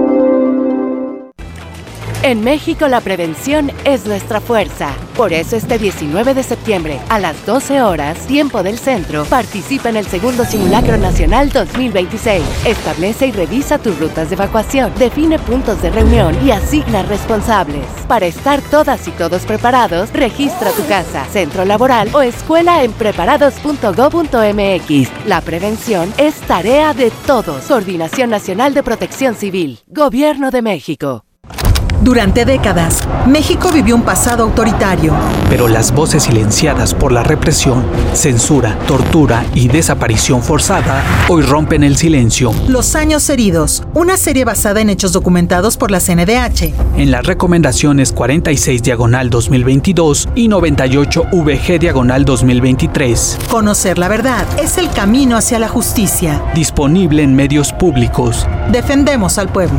En México la prevención es nuestra fuerza. Por eso este diecinueve de septiembre a las doce horas, tiempo del centro, participa en el segundo Simulacro Nacional dos mil veintiséis. Establece y revisa tus rutas de evacuación, define puntos de reunión y asigna responsables. Para estar todas y todos preparados, registra tu casa, centro laboral o escuela en preparados punto gob punto m x. La prevención es tarea de todos. Coordinación Nacional de Protección Civil. Gobierno de México. Durante décadas, México vivió un pasado autoritario. Pero las voces silenciadas por la represión, censura, tortura y desaparición forzada hoy rompen el silencio. Los años heridos, una serie basada en hechos documentados por la C N D H. En las recomendaciones cuarenta y seis diagonal dos mil veintidós y noventa y ocho V G diagonal dos mil veintitrés. Conocer la verdad es el camino hacia la justicia. Disponible en medios públicos. Defendemos al pueblo.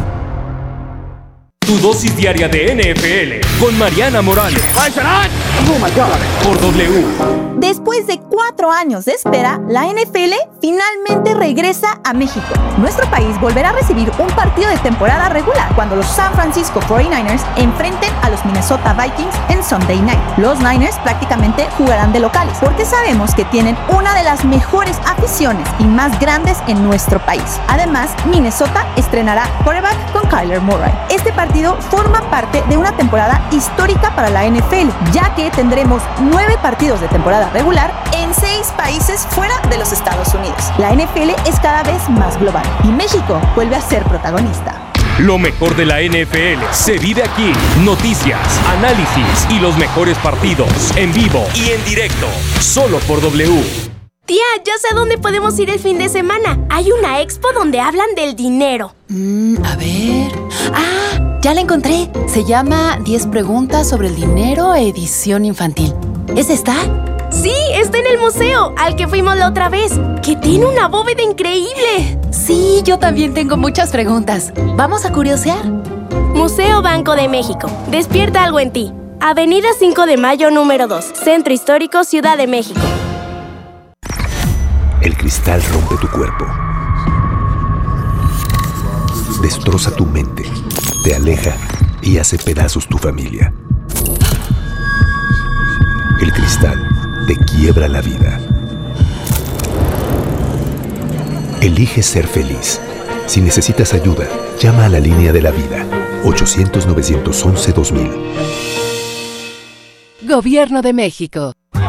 Tu dosis diaria de N F L con Mariana Morales. Oh my God. Por W. Después de cuatro años de espera, la N F L finalmente regresa a México. Nuestro país volverá a recibir un partido de temporada regular cuando los San Francisco cuarenta y nueve ers enfrenten a los Minnesota Vikings en Sunday Night. Los Niners prácticamente jugarán de locales porque sabemos que tienen una de las mejores aficiones y más grandes en nuestro país. Además, Minnesota estrenará quarterback con Kyler Murray. Este partido forma parte de una temporada histórica para la N F L, ya que tendremos nueve partidos de temporada regular en seis países fuera de los Estados Unidos. La N F L es cada vez más global y México vuelve a ser protagonista. Lo mejor de la N F L se vive aquí. Noticias, análisis y los mejores partidos en vivo y en directo, solo por W. Tía, ya sé a dónde podemos ir el fin de semana. Hay una expo donde hablan del dinero. Mm, a ver... ¡Ah! Ya la encontré. Se llama diez preguntas sobre el dinero, edición infantil. ¿Es esta? Sí, está en el museo, al que fuimos la otra vez, que tiene una bóveda increíble. Sí, yo también tengo muchas preguntas. ¿Vamos a curiosear? Museo Banco de México. Despierta algo en ti. Avenida cinco de Mayo número dos, Centro Histórico, Ciudad de México. El cristal rompe tu cuerpo, destroza tu mente, te aleja y hace pedazos tu familia. El cristal te quiebra la vida. Elige ser feliz. Si necesitas ayuda, llama a la línea de la vida, ochocientos, novecientos once, dos mil. Gobierno de México.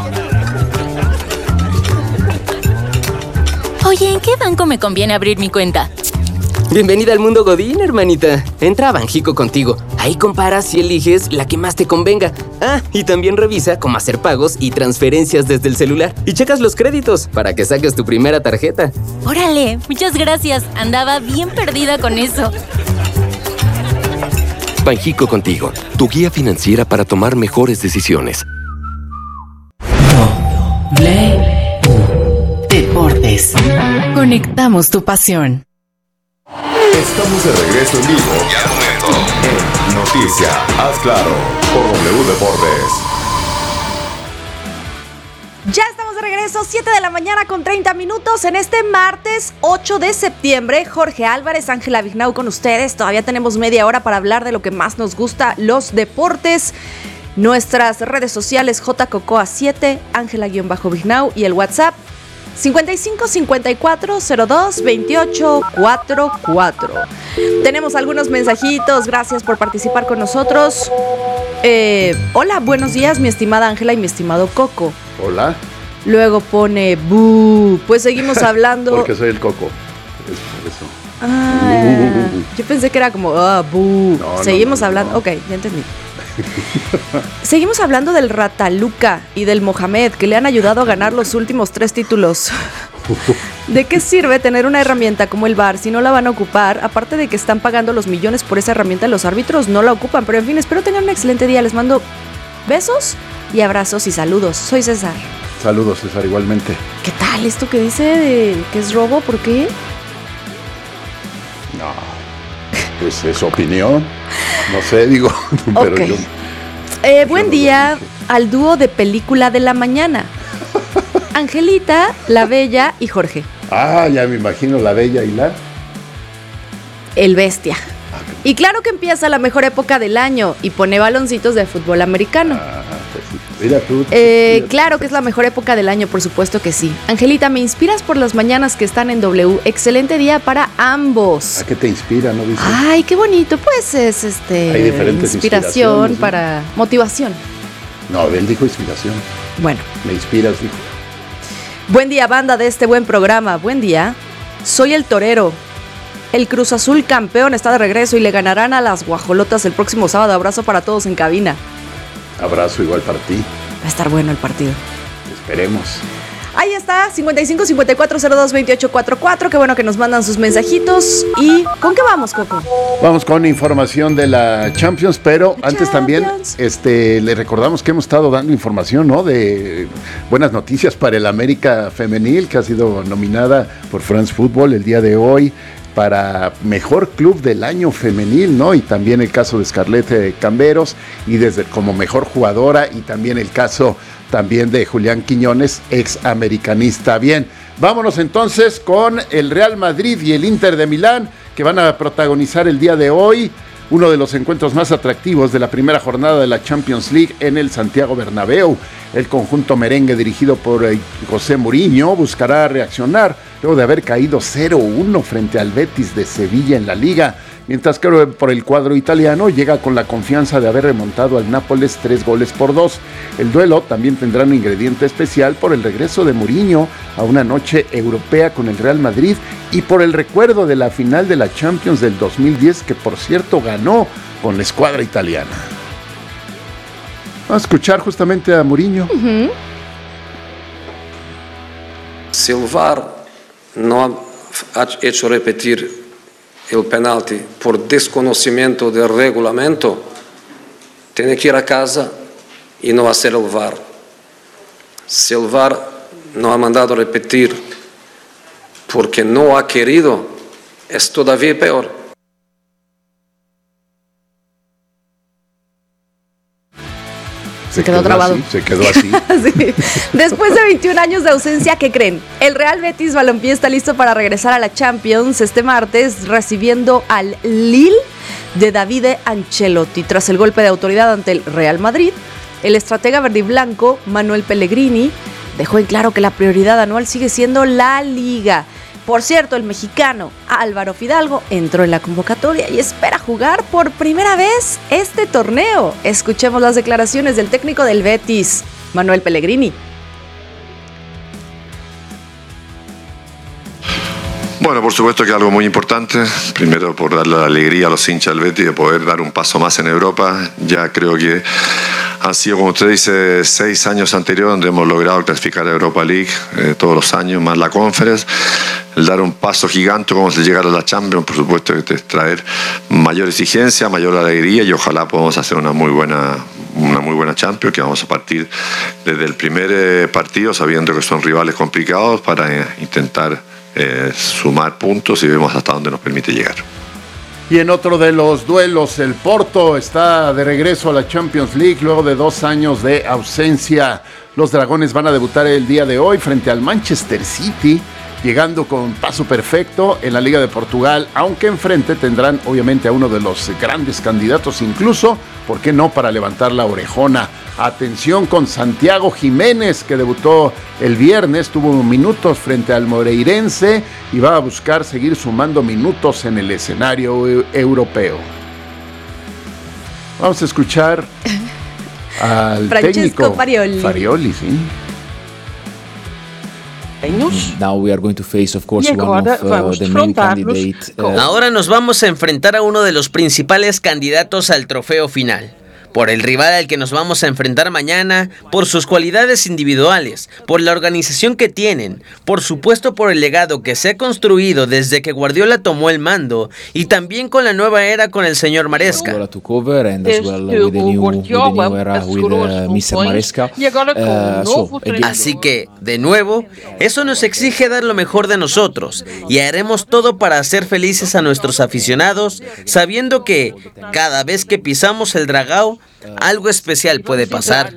Oye, ¿en qué banco me conviene abrir mi cuenta? Bienvenida al mundo Godín, hermanita. Entra a Banjico contigo. Ahí comparas y eliges la que más te convenga. Ah, y también revisa cómo hacer pagos y transferencias desde el celular. Y checas los créditos para que saques tu primera tarjeta. Órale, muchas gracias. Andaba bien perdida con eso. Banjico contigo, tu guía financiera para tomar mejores decisiones. Deportes. Conectamos tu pasión. Estamos de regreso en vivo y al momento en Noticia, haz claro, por W Deportes. Ya estamos de regreso, siete de la mañana con treinta minutos en este martes ocho de septiembre. Jorge Álvarez, Ángela Vignau con ustedes. Todavía tenemos media hora para hablar de lo que más nos gusta, los deportes. Nuestras redes sociales, J Cocoa siete, Ángela-Vignau y el WhatsApp cincuenta y cinco cincuenta y cuatro cero dos veintiocho cuarenta y cuatro. Tenemos algunos mensajitos, gracias por participar con nosotros. Eh, hola, buenos días, mi estimada Ángela y mi estimado Coco. Hola. Luego pone bu. Pues seguimos hablando. Porque soy el Coco. Es por eso. Ah, yo pensé que era como ah, bu. No, seguimos no, no, hablando. no. Ok, ya entendí. Seguimos hablando del Rataluca y del Mohamed, que le han ayudado a ganar los últimos tres títulos. ¿De qué sirve tener una herramienta como el V A R si no la van a ocupar? Aparte de que están pagando los millones por esa herramienta, los árbitros no la ocupan. Pero en fin, espero tengan un excelente día. Les mando besos y abrazos y saludos. Soy César. Saludos, César, igualmente. ¿Qué tal esto que dice de que es robo? ¿Por qué? No, pues es opinión. No sé, digo, pero Ok. yo... Eh, buen día al dúo de película de la mañana. Angelita, la Bella y Jorge. Ah, ya me imagino la Bella y la... El Bestia. Y claro que empieza la mejor época del año y pone baloncitos de fútbol americano. Ah, pues sí. Mira tú. Eh, claro que es la mejor época del año, por supuesto que sí. Angelita, me inspiras por las mañanas que están en W. Excelente día para ambos. ¿A qué te inspira, no dices? Ay, qué bonito. Pues es este Hay diferentes inspiración inspiraciones, ¿no? para motivación. No, él dijo inspiración. Bueno. Me inspiras, dijo. Buen día, banda de este buen programa. Buen día. Soy el torero. El Cruz Azul campeón está de regreso y le ganarán a las guajolotas el próximo sábado. Abrazo para todos en cabina. Abrazo igual para ti. Va a estar bueno el partido. Esperemos. Ahí está, cincuenta y cinco cincuenta y cuatro cero dos veintiocho cuarenta y cuatro. Qué bueno que nos mandan sus mensajitos. ¿Y con qué vamos, Coco? Vamos con información de la Champions, pero La antes Champions. también este, le recordamos que hemos estado dando información, ¿no? De buenas noticias para el América Femenil, que ha sido nominada por France Football el día de hoy para mejor club del año femenil, ¿no? Y también el caso de Scarlett eh, Camberos y desde como mejor jugadora, y también el caso también de Julián Quiñones, ex americanista. Bien, vámonos entonces con el Real Madrid y el Inter de Milán, que van a protagonizar el día de hoy uno de los encuentros más atractivos de la primera jornada de la Champions League en el Santiago Bernabéu. El conjunto merengue dirigido por eh, José Mourinho buscará reaccionar luego de haber caído cero uno frente al Betis de Sevilla en la Liga, mientras que por el cuadro italiano llega con la confianza de haber remontado al Nápoles tres goles por dos. El duelo también tendrá un ingrediente especial por el regreso de Mourinho a una noche europea con el Real Madrid y por el recuerdo de la final de la Champions del dos mil diez, que por cierto ganó con la escuadra italiana. Vamos a escuchar justamente a Mourinho. Uh-huh. Si el V A R no ha hecho repetir el penalti por desconocimiento del reglamento, tiene que ir a casa y no hacer el V A R. Si el V A R no ha mandado repetir porque no ha querido, es todavía peor. Se, se quedó, quedó trabado. Así, se quedó así. Sí. Después de veintiún años de ausencia, ¿qué creen? El Real Betis Balompié está listo para regresar a la Champions este martes, recibiendo al Lille de Davide Ancelotti. Tras el golpe de autoridad ante el Real Madrid, el estratega verdiblanco Manuel Pellegrini dejó en claro que la prioridad anual sigue siendo la Liga. Por cierto, el mexicano Álvaro Fidalgo entró en la convocatoria y espera jugar por primera vez este torneo. Escuchemos las declaraciones del técnico del Betis, Manuel Pellegrini. Bueno, por supuesto que algo muy importante, primero por darle la alegría a los hinchas del Betis de poder dar un paso más en Europa. Ya creo que han sido, como usted dice, seis años anteriores donde hemos logrado clasificar a Europa League eh, todos los años, más la Conference. El dar un paso gigante como es el llegar a la Champions, por supuesto que es traer mayor exigencia, mayor alegría y ojalá podamos hacer una muy buena una muy buena Champions, que vamos a partir desde el primer eh, partido sabiendo que son rivales complicados para eh, intentar eh, sumar puntos y vemos hasta dónde nos permite llegar. Y en otro de los duelos, el Porto está de regreso a la Champions League luego de dos años de ausencia. Los dragones van a debutar el día de hoy frente al Manchester City, llegando con paso perfecto en la Liga de Portugal, aunque enfrente tendrán obviamente a uno de los grandes candidatos, incluso, ¿por qué no?, para levantar la orejona. Atención con Santiago Jiménez, que debutó el viernes, tuvo minutos frente al Moreirense y va a buscar seguir sumando minutos en el escenario e- europeo. Vamos a escuchar al Francesco técnico Farioli. Farioli, sí. Now we are going to face, of course, one of uh, the main candidates. Uh, Ahora nos vamos a enfrentar a uno de los principales candidatos al trofeo final. Por el rival al que nos vamos a enfrentar mañana, por sus cualidades individuales, por la organización que tienen, por supuesto por el legado que se ha construido desde que Guardiola tomó el mando y también con la nueva era con el señor Maresca. Así que, de nuevo, eso nos exige dar lo mejor de nosotros y haremos todo para hacer felices a nuestros aficionados, sabiendo que cada vez que pisamos el Dragao, algo especial puede pasar.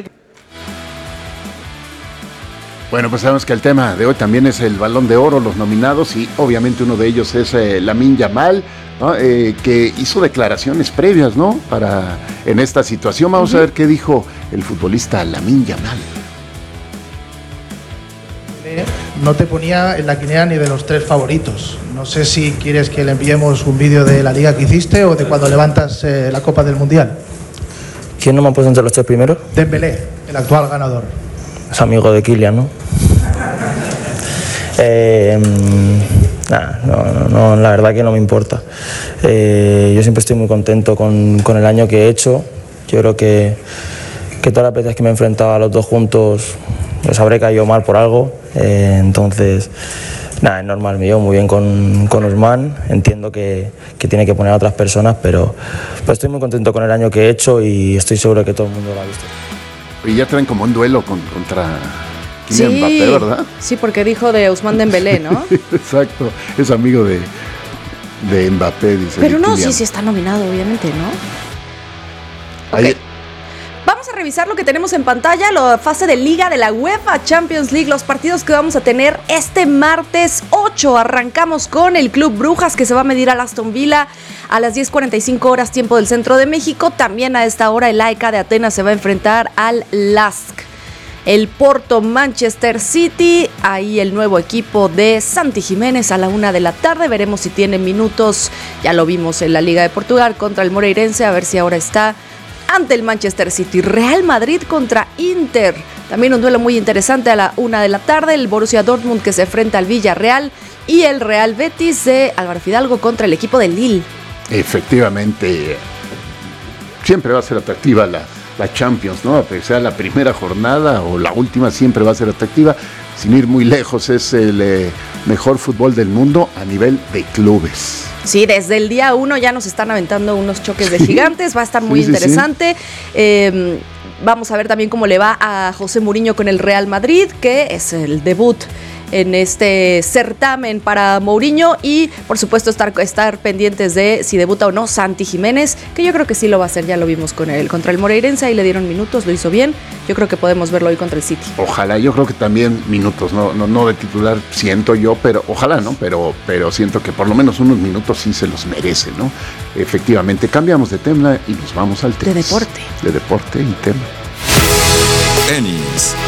Bueno, pues sabemos que el tema de hoy también es el Balón de Oro, los nominados, y obviamente uno de ellos es eh, Lamine Yamal, ¿no? eh, que hizo declaraciones previas, ¿no?, para en esta situación. Vamos uh-huh. a ver qué dijo el futbolista Lamine Yamal. No te ponía en la quiniela ni de los tres favoritos. No sé si quieres que le enviemos un vídeo de la liga que hiciste o de cuando levantas eh, la Copa del Mundial. ¿Quién no me ha puesto entre los tres primeros? Dembélé, el actual ganador. Es amigo de Kylian, ¿no? eh, nah, no, no, no, la verdad que no me importa. Eh, yo siempre estoy muy contento con, con el año que he hecho. Yo creo que, que todas las veces que me he enfrentado a los dos juntos les habré caído mal por algo. Eh, entonces, nada, es normal, me llevo muy bien con, con Ousmane, entiendo que, que tiene que poner a otras personas, pero, pero estoy muy contento con el año que he hecho y estoy seguro que todo el mundo lo ha visto. Y ya traen como un duelo con, contra Kylian sí, Mbappé, ¿verdad? Sí, porque dijo de Ousmane Dembélé, ¿no? Exacto, es amigo de, de Mbappé, dice. Pero no, sí, sí está nominado, obviamente, ¿no? Ok. Ahí... Vamos a revisar lo que tenemos en pantalla, la fase de Liga de la UEFA Champions League, los partidos que vamos a tener este martes ocho. Arrancamos con el Club Brujas, que se va a medir al Aston Villa a las diez cuarenta y cinco horas tiempo del centro de México. También a esta hora el A E K de Atenas se va a enfrentar al Lask. El Porto Manchester City, ahí el nuevo equipo de Santi Jiménez a la una de la tarde. Veremos si tiene minutos, ya lo vimos en la Liga de Portugal contra el Moreirense, a ver si ahora está ante el Manchester City. Real Madrid contra Inter, también un duelo muy interesante a la una de la tarde. El Borussia Dortmund que se enfrenta al Villarreal y el Real Betis de Álvaro Fidalgo contra el equipo de Lille. Efectivamente, siempre va a ser atractiva la, la Champions, ¿no? A pesar sea la primera jornada o la última, siempre va a ser atractiva. Sin ir muy lejos, es el eh, mejor fútbol del mundo a nivel de clubes. Sí, desde el día uno ya nos están aventando unos choques de sí. gigantes, va a estar muy sí, interesante. Sí, sí. Eh, vamos a ver también cómo le va a José Mourinho con el Real Madrid, que es el debut en este certamen para Mourinho y por supuesto estar, estar pendientes de si debuta o no Santi Jiménez, que yo creo que sí lo va a hacer, ya lo vimos con él contra el Moreirense, ahí le dieron minutos, lo hizo bien, yo creo que podemos verlo hoy contra el City. Ojalá, yo creo que también minutos, no, no, no de titular siento yo, pero ojalá, ¿no? Pero, pero siento que por lo menos unos minutos sí se los merece, ¿no? Efectivamente, cambiamos de tema y nos vamos al tenis. De deporte. De deporte y tema. Tenis.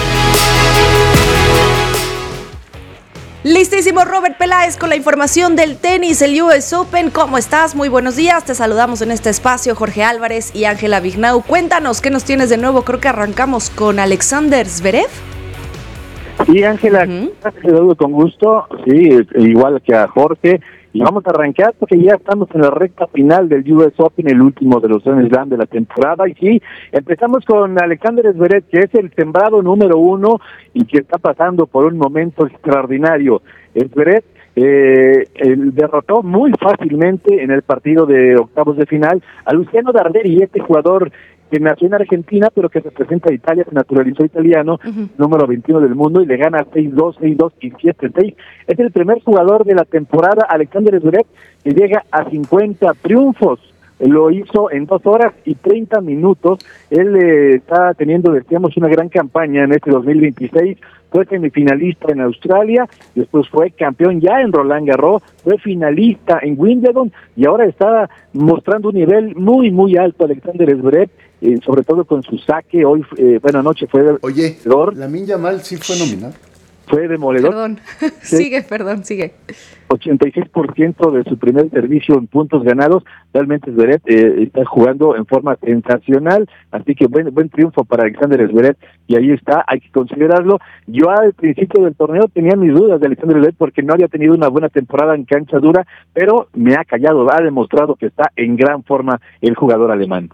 Listísimo Robert Peláez con la información del tenis, el U S Open. ¿Cómo estás? Muy buenos días, te saludamos en este espacio Jorge Álvarez y Ángela Vignau. Cuéntanos, ¿qué nos tienes de nuevo? Creo que arrancamos con Alexander Zverev. Sí, Ángela, uh-huh. Te saludo con gusto, sí, igual que a Jorge. Y vamos a arrancar porque ya estamos en la recta final del U S Open, el último de los Grand Slam de la temporada. Y sí, empezamos con Alexander Zverev, que es el sembrado número uno y que está pasando por un momento extraordinario. Zverev eh, el, derrotó muy fácilmente en el partido de octavos de final a Luciano Darderi, este jugador que nació en Argentina, pero que representa a Italia, se naturalizó italiano, uh-huh. número veintiuno del mundo, y le gana seis dos, seis dos y siete seis. Es el primer jugador de la temporada, Alexander Zverev, que llega a cincuenta triunfos. Lo hizo en dos horas y treinta minutos. Él eh, está teniendo, decíamos, una gran campaña en este dos mil veintiséis. Fue semifinalista en Australia, después fue campeón ya en Roland Garros, fue finalista en Wimbledon y ahora está mostrando un nivel muy, muy alto Alexander Zverev, eh, sobre todo con su saque. Hoy, eh, bueno, anoche fue... Oye, Lamine Yamal sí fue nominado. Fue demoledor. Perdón, sí. sigue, perdón, sigue. ochenta y seis por ciento de su primer servicio en puntos ganados. Realmente Zverev eh, está jugando en forma sensacional, así que buen buen triunfo para Alexander Zverev, y ahí está, hay que considerarlo. Yo al principio del torneo tenía mis dudas de Alexander Zverev porque no había tenido una buena temporada en cancha dura, pero me ha callado, ha demostrado que está en gran forma el jugador alemán.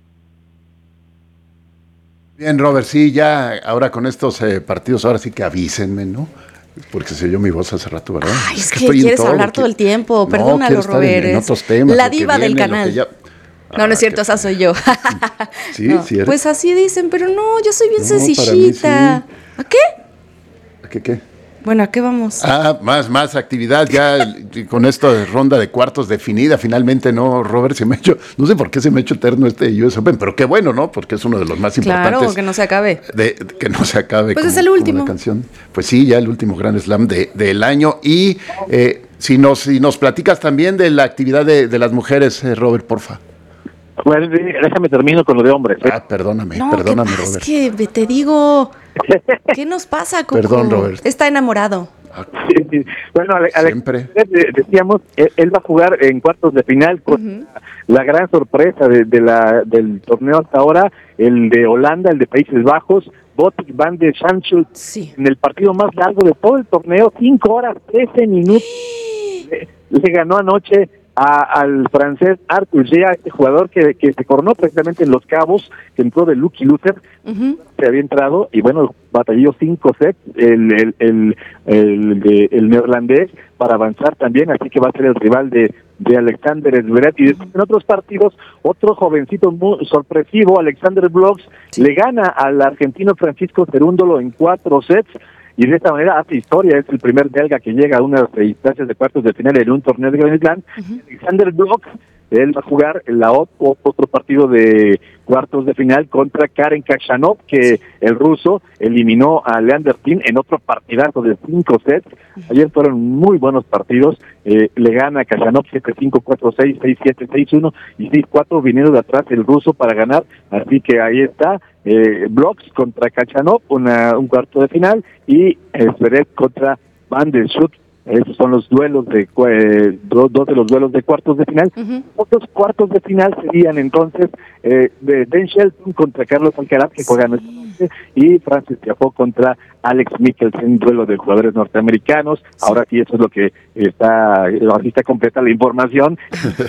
Bien, Robert, sí, ya ahora con estos eh, partidos, ahora sí que avísenme, ¿no? Porque se oyó mi voz hace rato, ¿verdad? Ay, es, es que, que quieres todo, hablar que... todo el tiempo, perdónalo, no, Robert. En, en otros temas, la diva viene, del canal. Ya... Ah, no, no es cierto, que... esa soy yo. sí, no, sí eres. Pues así dicen, pero no, yo soy bien no, sencillita. Sí. ¿A qué? ¿A qué qué? Bueno, ¿a qué vamos? Ah, más, más actividad ya con esta ronda de cuartos definida. Finalmente, ¿no, Robert? Se me ha hecho, no sé por qué se me ha hecho eterno este U S Open, pero qué bueno, ¿no? Porque es uno de los más importantes. Claro, que no se acabe. De, de, que no se acabe. Pues como, es el último. Como la canción. Pues sí, ya el último Grand Slam de, del año. Y eh, si, nos, si nos platicas también de la actividad de, de las mujeres, eh, Robert, porfa. Bueno, déjame termino con lo de hombres. ¿eh? Ah, perdóname, no, perdóname, ¿qué Robert. Es que te digo, ¿qué nos pasa, Coco? Perdón, Robert. Está enamorado. Sí, sí. Bueno, Alex, decíamos, él, él va a jugar en cuartos de final con uh-huh. la gran sorpresa de, de la, del torneo hasta ahora, el de Holanda, el de Países Bajos, Botic van de Sanchel, sí. en el partido más largo de todo el torneo, cinco horas, trece minutos. le, le ganó anoche a, al francés Arthur Gea, este jugador que, que se coronó precisamente en Los Cabos, que entró de Lucky Loser, uh-huh. se había entrado, y bueno, batalló cinco sets, el el el, el, el, el neerlandés, para avanzar también, así que va a ser el rival de, de Alexander Zverev. Y después en otros partidos, otro jovencito muy sorpresivo, Alexander Blogs, sí. le gana al argentino Francisco Cerúndolo en cuatro sets, y de esta manera hace historia, es el primer belga que llega a unas instancias de cuartos de final en un torneo de Grand Slam. Uh-huh. Alexander Blogs, él va a jugar la otro, otro partido de cuartos de final contra Karen Khachanov, que el ruso eliminó a Leander Paes en otro partidazo de cinco sets. Ayer fueron muy buenos partidos, eh, le gana a Khachanov siete cinco, cuatro seis, seis siete, seis uno y seis cuatro, viniendo de atrás el ruso para ganar, así que ahí está, eh, Blogs contra Khachanov, una, un cuarto de final, y eh, Zverev contra Van der Schut. Esos son los duelos de eh, dos, dos de los duelos de cuartos de final. Uh-huh. Otros cuartos de final serían entonces eh, de Ben Shelton contra Carlos Alcaraz, que juegan esta noche, y Francis Tiafoe contra Alex Michelsen, duelo de jugadores norteamericanos. Sí. Ahora sí, eso es lo que está, así está completa la información.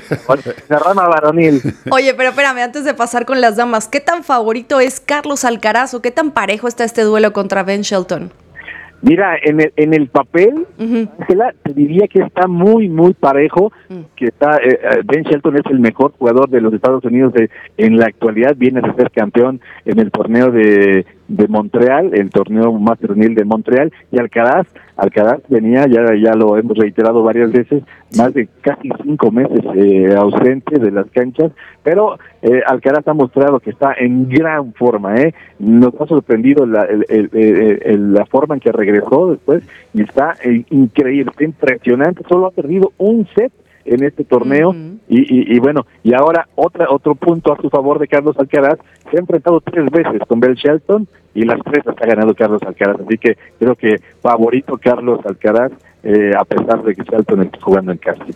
La rama varonil. Oye, pero espérame, antes de pasar con las damas, ¿qué tan favorito es Carlos Alcaraz o qué tan parejo está este duelo contra Ben Shelton? Mira, en el, en el papel, uh-huh. Ángela, te diría que está muy, muy parejo, uh-huh. que está, eh, Ben Shelton es el mejor jugador de los Estados Unidos de, en la actualidad, viene a ser campeón en el torneo de, de Montreal, el torneo Master mil de Montreal, y Alcaraz, Alcaraz venía, ya ya lo hemos reiterado varias veces, más de casi cinco meses eh, ausente de las canchas, pero eh, Alcaraz ha mostrado que está en gran forma, eh nos ha sorprendido la, el, el, el, el, la forma en que regresó después, y está eh, increíble, está impresionante, solo ha perdido un set en este torneo, uh-huh. y, y, y bueno, y ahora otra otro punto a su favor de Carlos Alcaraz, se ha enfrentado tres veces con Bell Shelton, y las tres las ha ganado Carlos Alcaraz, así que creo que favorito Carlos Alcaraz, eh, a pesar de que Shelton esté jugando en casa.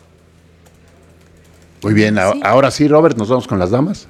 Muy bien, sí. Ahora sí, Robert, ¿nos vamos con las damas?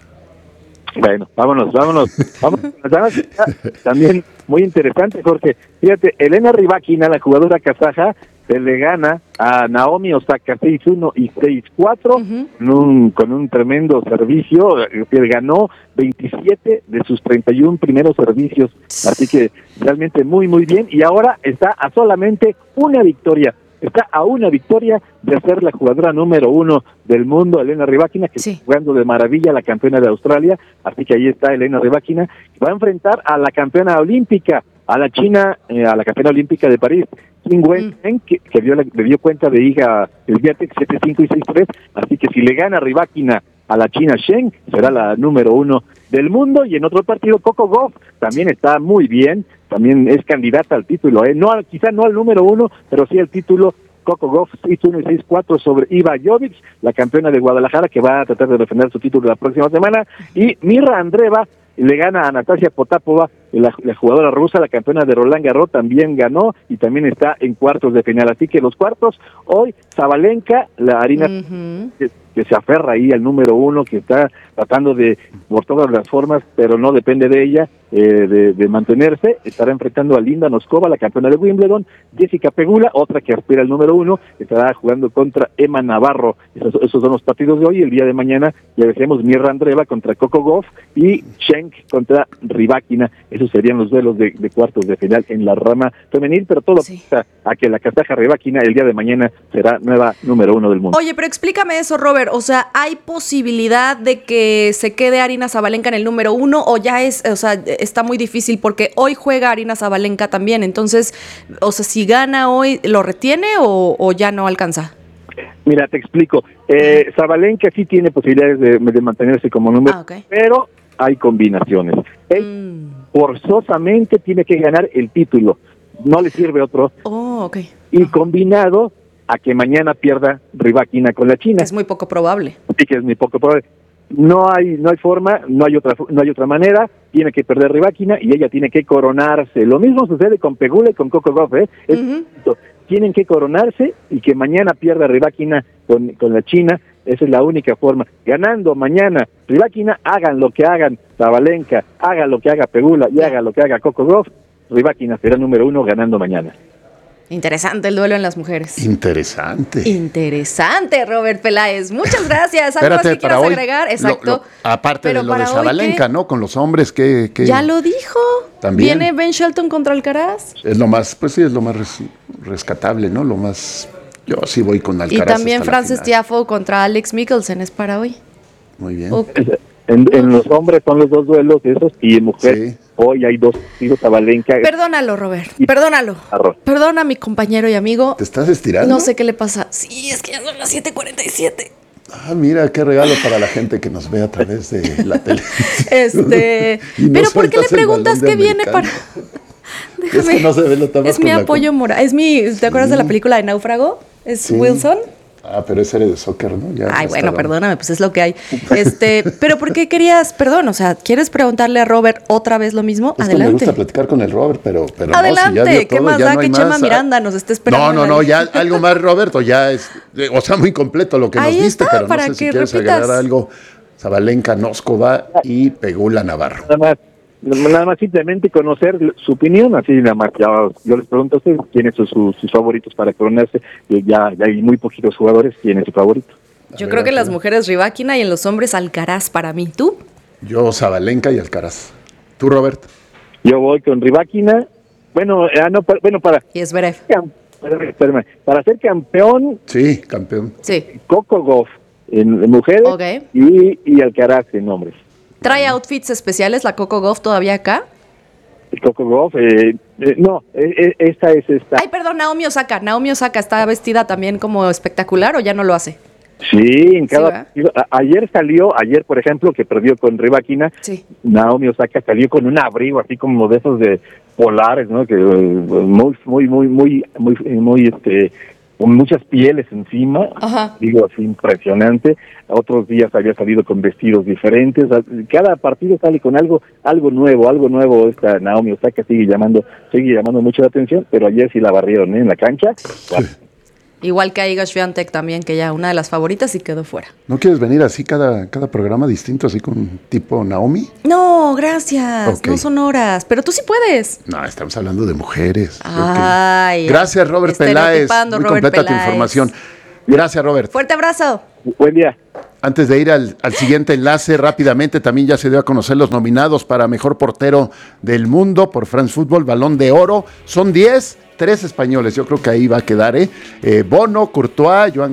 Bueno, vámonos, vámonos, vámonos con las damas. También muy interesante, Jorge. Fíjate, Elena Rybakina, la jugadora kazaja, se le gana a Naomi Osaka seis uno y seis cuatro, uh-huh. con, un, con un tremendo servicio, que ganó veintisiete de sus treinta y uno primeros servicios, así que realmente muy muy bien, y ahora está a solamente una victoria, está a una victoria de ser la jugadora número uno del mundo, Elena Rybakina, que sí. está jugando de maravilla, la campeona de Australia, así que ahí está Elena Rybakina, que va a enfrentar a la campeona olímpica, a la China, eh, a la campeona olímpica de París, Qing Wen, mm. que, que dio la, le dio cuenta de Iga el Viatex siete cinco y seis tres, así que si le gana Rybakina a la China Shen, será la número uno del mundo. Y en otro partido, Coco Gauff también está muy bien, también es candidata al título, ¿eh? no quizá no al número uno, pero sí al título. Coco Gauff seis uno y seis cuatro sobre Iva Jovic, la campeona de Guadalajara, que va a tratar de defender su título la próxima semana, y Mirra Andreeva le gana a Natasia Potapova, la, la jugadora rusa, la campeona de Roland Garros, también ganó y también está en cuartos de final. Así que los cuartos, hoy Sabalenka, la Arina, uh-huh. que, que se aferra ahí al número uno, que está tratando de, por todas las formas, pero no depende de ella, eh, de, de mantenerse, estará enfrentando a Linda Noskova, la campeona de Wimbledon. Jessica Pegula, otra que aspira al número uno, estará jugando contra Emma Navarro. Esos, esos son los partidos de hoy. El día de mañana ya decíamos Mirra Andreeva contra Coco Gauff y Schenk contra Rybakina. Esos serían los duelos de, de cuartos de final en la rama femenil, pero todo sí. apunta a que la kazaja Rybakina el día de mañana será nueva número uno del mundo. Oye, pero explícame eso, Robert, o sea, ¿hay posibilidad de que se quede Aryna Sabalenka en el número uno o ya es, o sea, está muy difícil porque hoy juega Aryna Sabalenka también, entonces, o sea, si gana hoy, ¿lo retiene o, o ya no alcanza? Mira, te explico, eh, Sabalenka sí tiene posibilidades de, de mantenerse como número, ah, okay. pero hay combinaciones. Él mm. forzosamente tiene que ganar el título, no le sirve otro. Oh, okay. Y combinado a que mañana pierda Rybakina con la China. Es muy poco probable. Sí, que es muy poco probable. No hay no hay forma, no hay otra no hay otra manera, tiene que perder Rybakina y ella tiene que coronarse. Lo mismo sucede con Pegula y con Coco Gauff, ¿eh? Es, uh-huh. Tienen que coronarse y que mañana pierda Rybakina con, con la China. Esa es la única forma. Ganando mañana Rybakina, hagan lo que hagan Sabalenka, haga lo que haga Pegula y haga lo que haga Coco Gauff, Rybakina será número uno ganando mañana. Interesante el duelo en las mujeres. Interesante. Interesante, Robert Peláez. Muchas gracias. ¿Algo Espérate, más que quieras hoy, agregar? Exacto. Lo, lo, aparte Pero de lo de Sabalenka, ¿no? Con los hombres, que, que ya lo dijo. También. Viene Ben Shelton contra Alcaraz. Es lo más, pues sí, es lo más res, rescatable, ¿no? Lo más. Yo sí voy con Alcaraz. Y también Frances Tiafoe contra Alex Michelsen es para hoy. Muy bien. Okay. En, en los hombres son los dos duelos esos y en mujeres sí. Hoy hay dos hijos Sabalenka. Perdónalo, Robert, perdónalo. Arroz. Perdona a mi compañero y amigo. ¿Te estás estirando? No sé qué le pasa. Sí, es que ya son las siete cuarenta y siete. Ah, mira, qué regalo para la gente que nos ve a través de la tele. Este, no pero ¿por qué le preguntas qué viene para...? Déjame. Es que no se ve lo Es mi apoyo moral. Es mi, ¿te acuerdas sí. de la película de Náufrago? Es sí. Wilson. Ah, pero ese era de soccer, ¿no? Ya Ay, bueno, perdóname, pues es lo que hay. Este, pero ¿por qué querías, perdón, o sea, ¿quieres preguntarle a Robert otra vez lo mismo? Es Adelante. Que me gusta platicar con el Robert, pero, pero Adelante, no, si ya dio ¿qué todo, más ya da no que hay Chema más. Miranda nos esté esperando? No, no, no, ya algo más, Roberto, ya es, o sea, muy completo lo que Ahí nos diste, está, pero para no sé que si quieres repitas. agregar algo. Sabalenka, Noskova y Pegula Navarro. Nada más. Nada más simplemente conocer su opinión, así nada más. Ya, yo les pregunto a ustedes quiénes son sus, sus favoritos para coronarse. Ya, ya hay muy poquitos jugadores. ¿Quién es su favorito? Yo creo que en las mujeres Rybakina y en los hombres Alcaraz para mí. ¿Tú? Yo Sabalenka y Alcaraz. ¿Tú, Robert? Yo voy con Rybakina. Bueno, eh, no, bueno para. Y Zverev. Espérame, para ser campeón. Sí, campeón. Sí. Coco Gauff en, en mujeres okay. y, y Alcaraz en hombres. ¿Trae outfits especiales la Coco Gauff todavía acá? Coco Gauff. Eh, eh, no, eh, esta es esta. Ay, perdón, Naomi Osaka. Naomi Osaka está vestida también como espectacular, ¿o ya no lo hace? Sí, en cada sí, a, ayer salió, ayer por ejemplo, que perdió con Rybakina, sí. Naomi Osaka salió con un abrigo así como de esos de polares, ¿no? Que muy, muy, muy, muy, muy, muy, este, con muchas pieles encima. Ajá. Digo, así impresionante. Otros días había salido con vestidos diferentes. Cada partido sale con algo, algo nuevo, algo nuevo. Esta Naomi Osaka sigue llamando, sigue llamando mucho la atención, pero ayer sí la barrieron, ¿eh? En la cancha. Bueno. Igual que a Iga Swiatek también, que ya una de las favoritas y quedó fuera. ¿No quieres venir así cada, cada programa distinto, así con tipo Naomi? No, gracias. Okay. No son horas. Pero tú sí puedes. No, estamos hablando de mujeres. Ay. Okay. Gracias, Robert Peláez. Muy Robert completa Peláez. Tu información. Gracias, Robert. Fuerte abrazo. Buen día. Antes de ir al, al siguiente enlace, rápidamente también ya se dio a conocer los nominados para Mejor Portero del Mundo por France Football, Balón de Oro. Son diez, tres españoles. Yo creo que ahí va a quedar, ¿eh? eh Bono, Courtois, Joan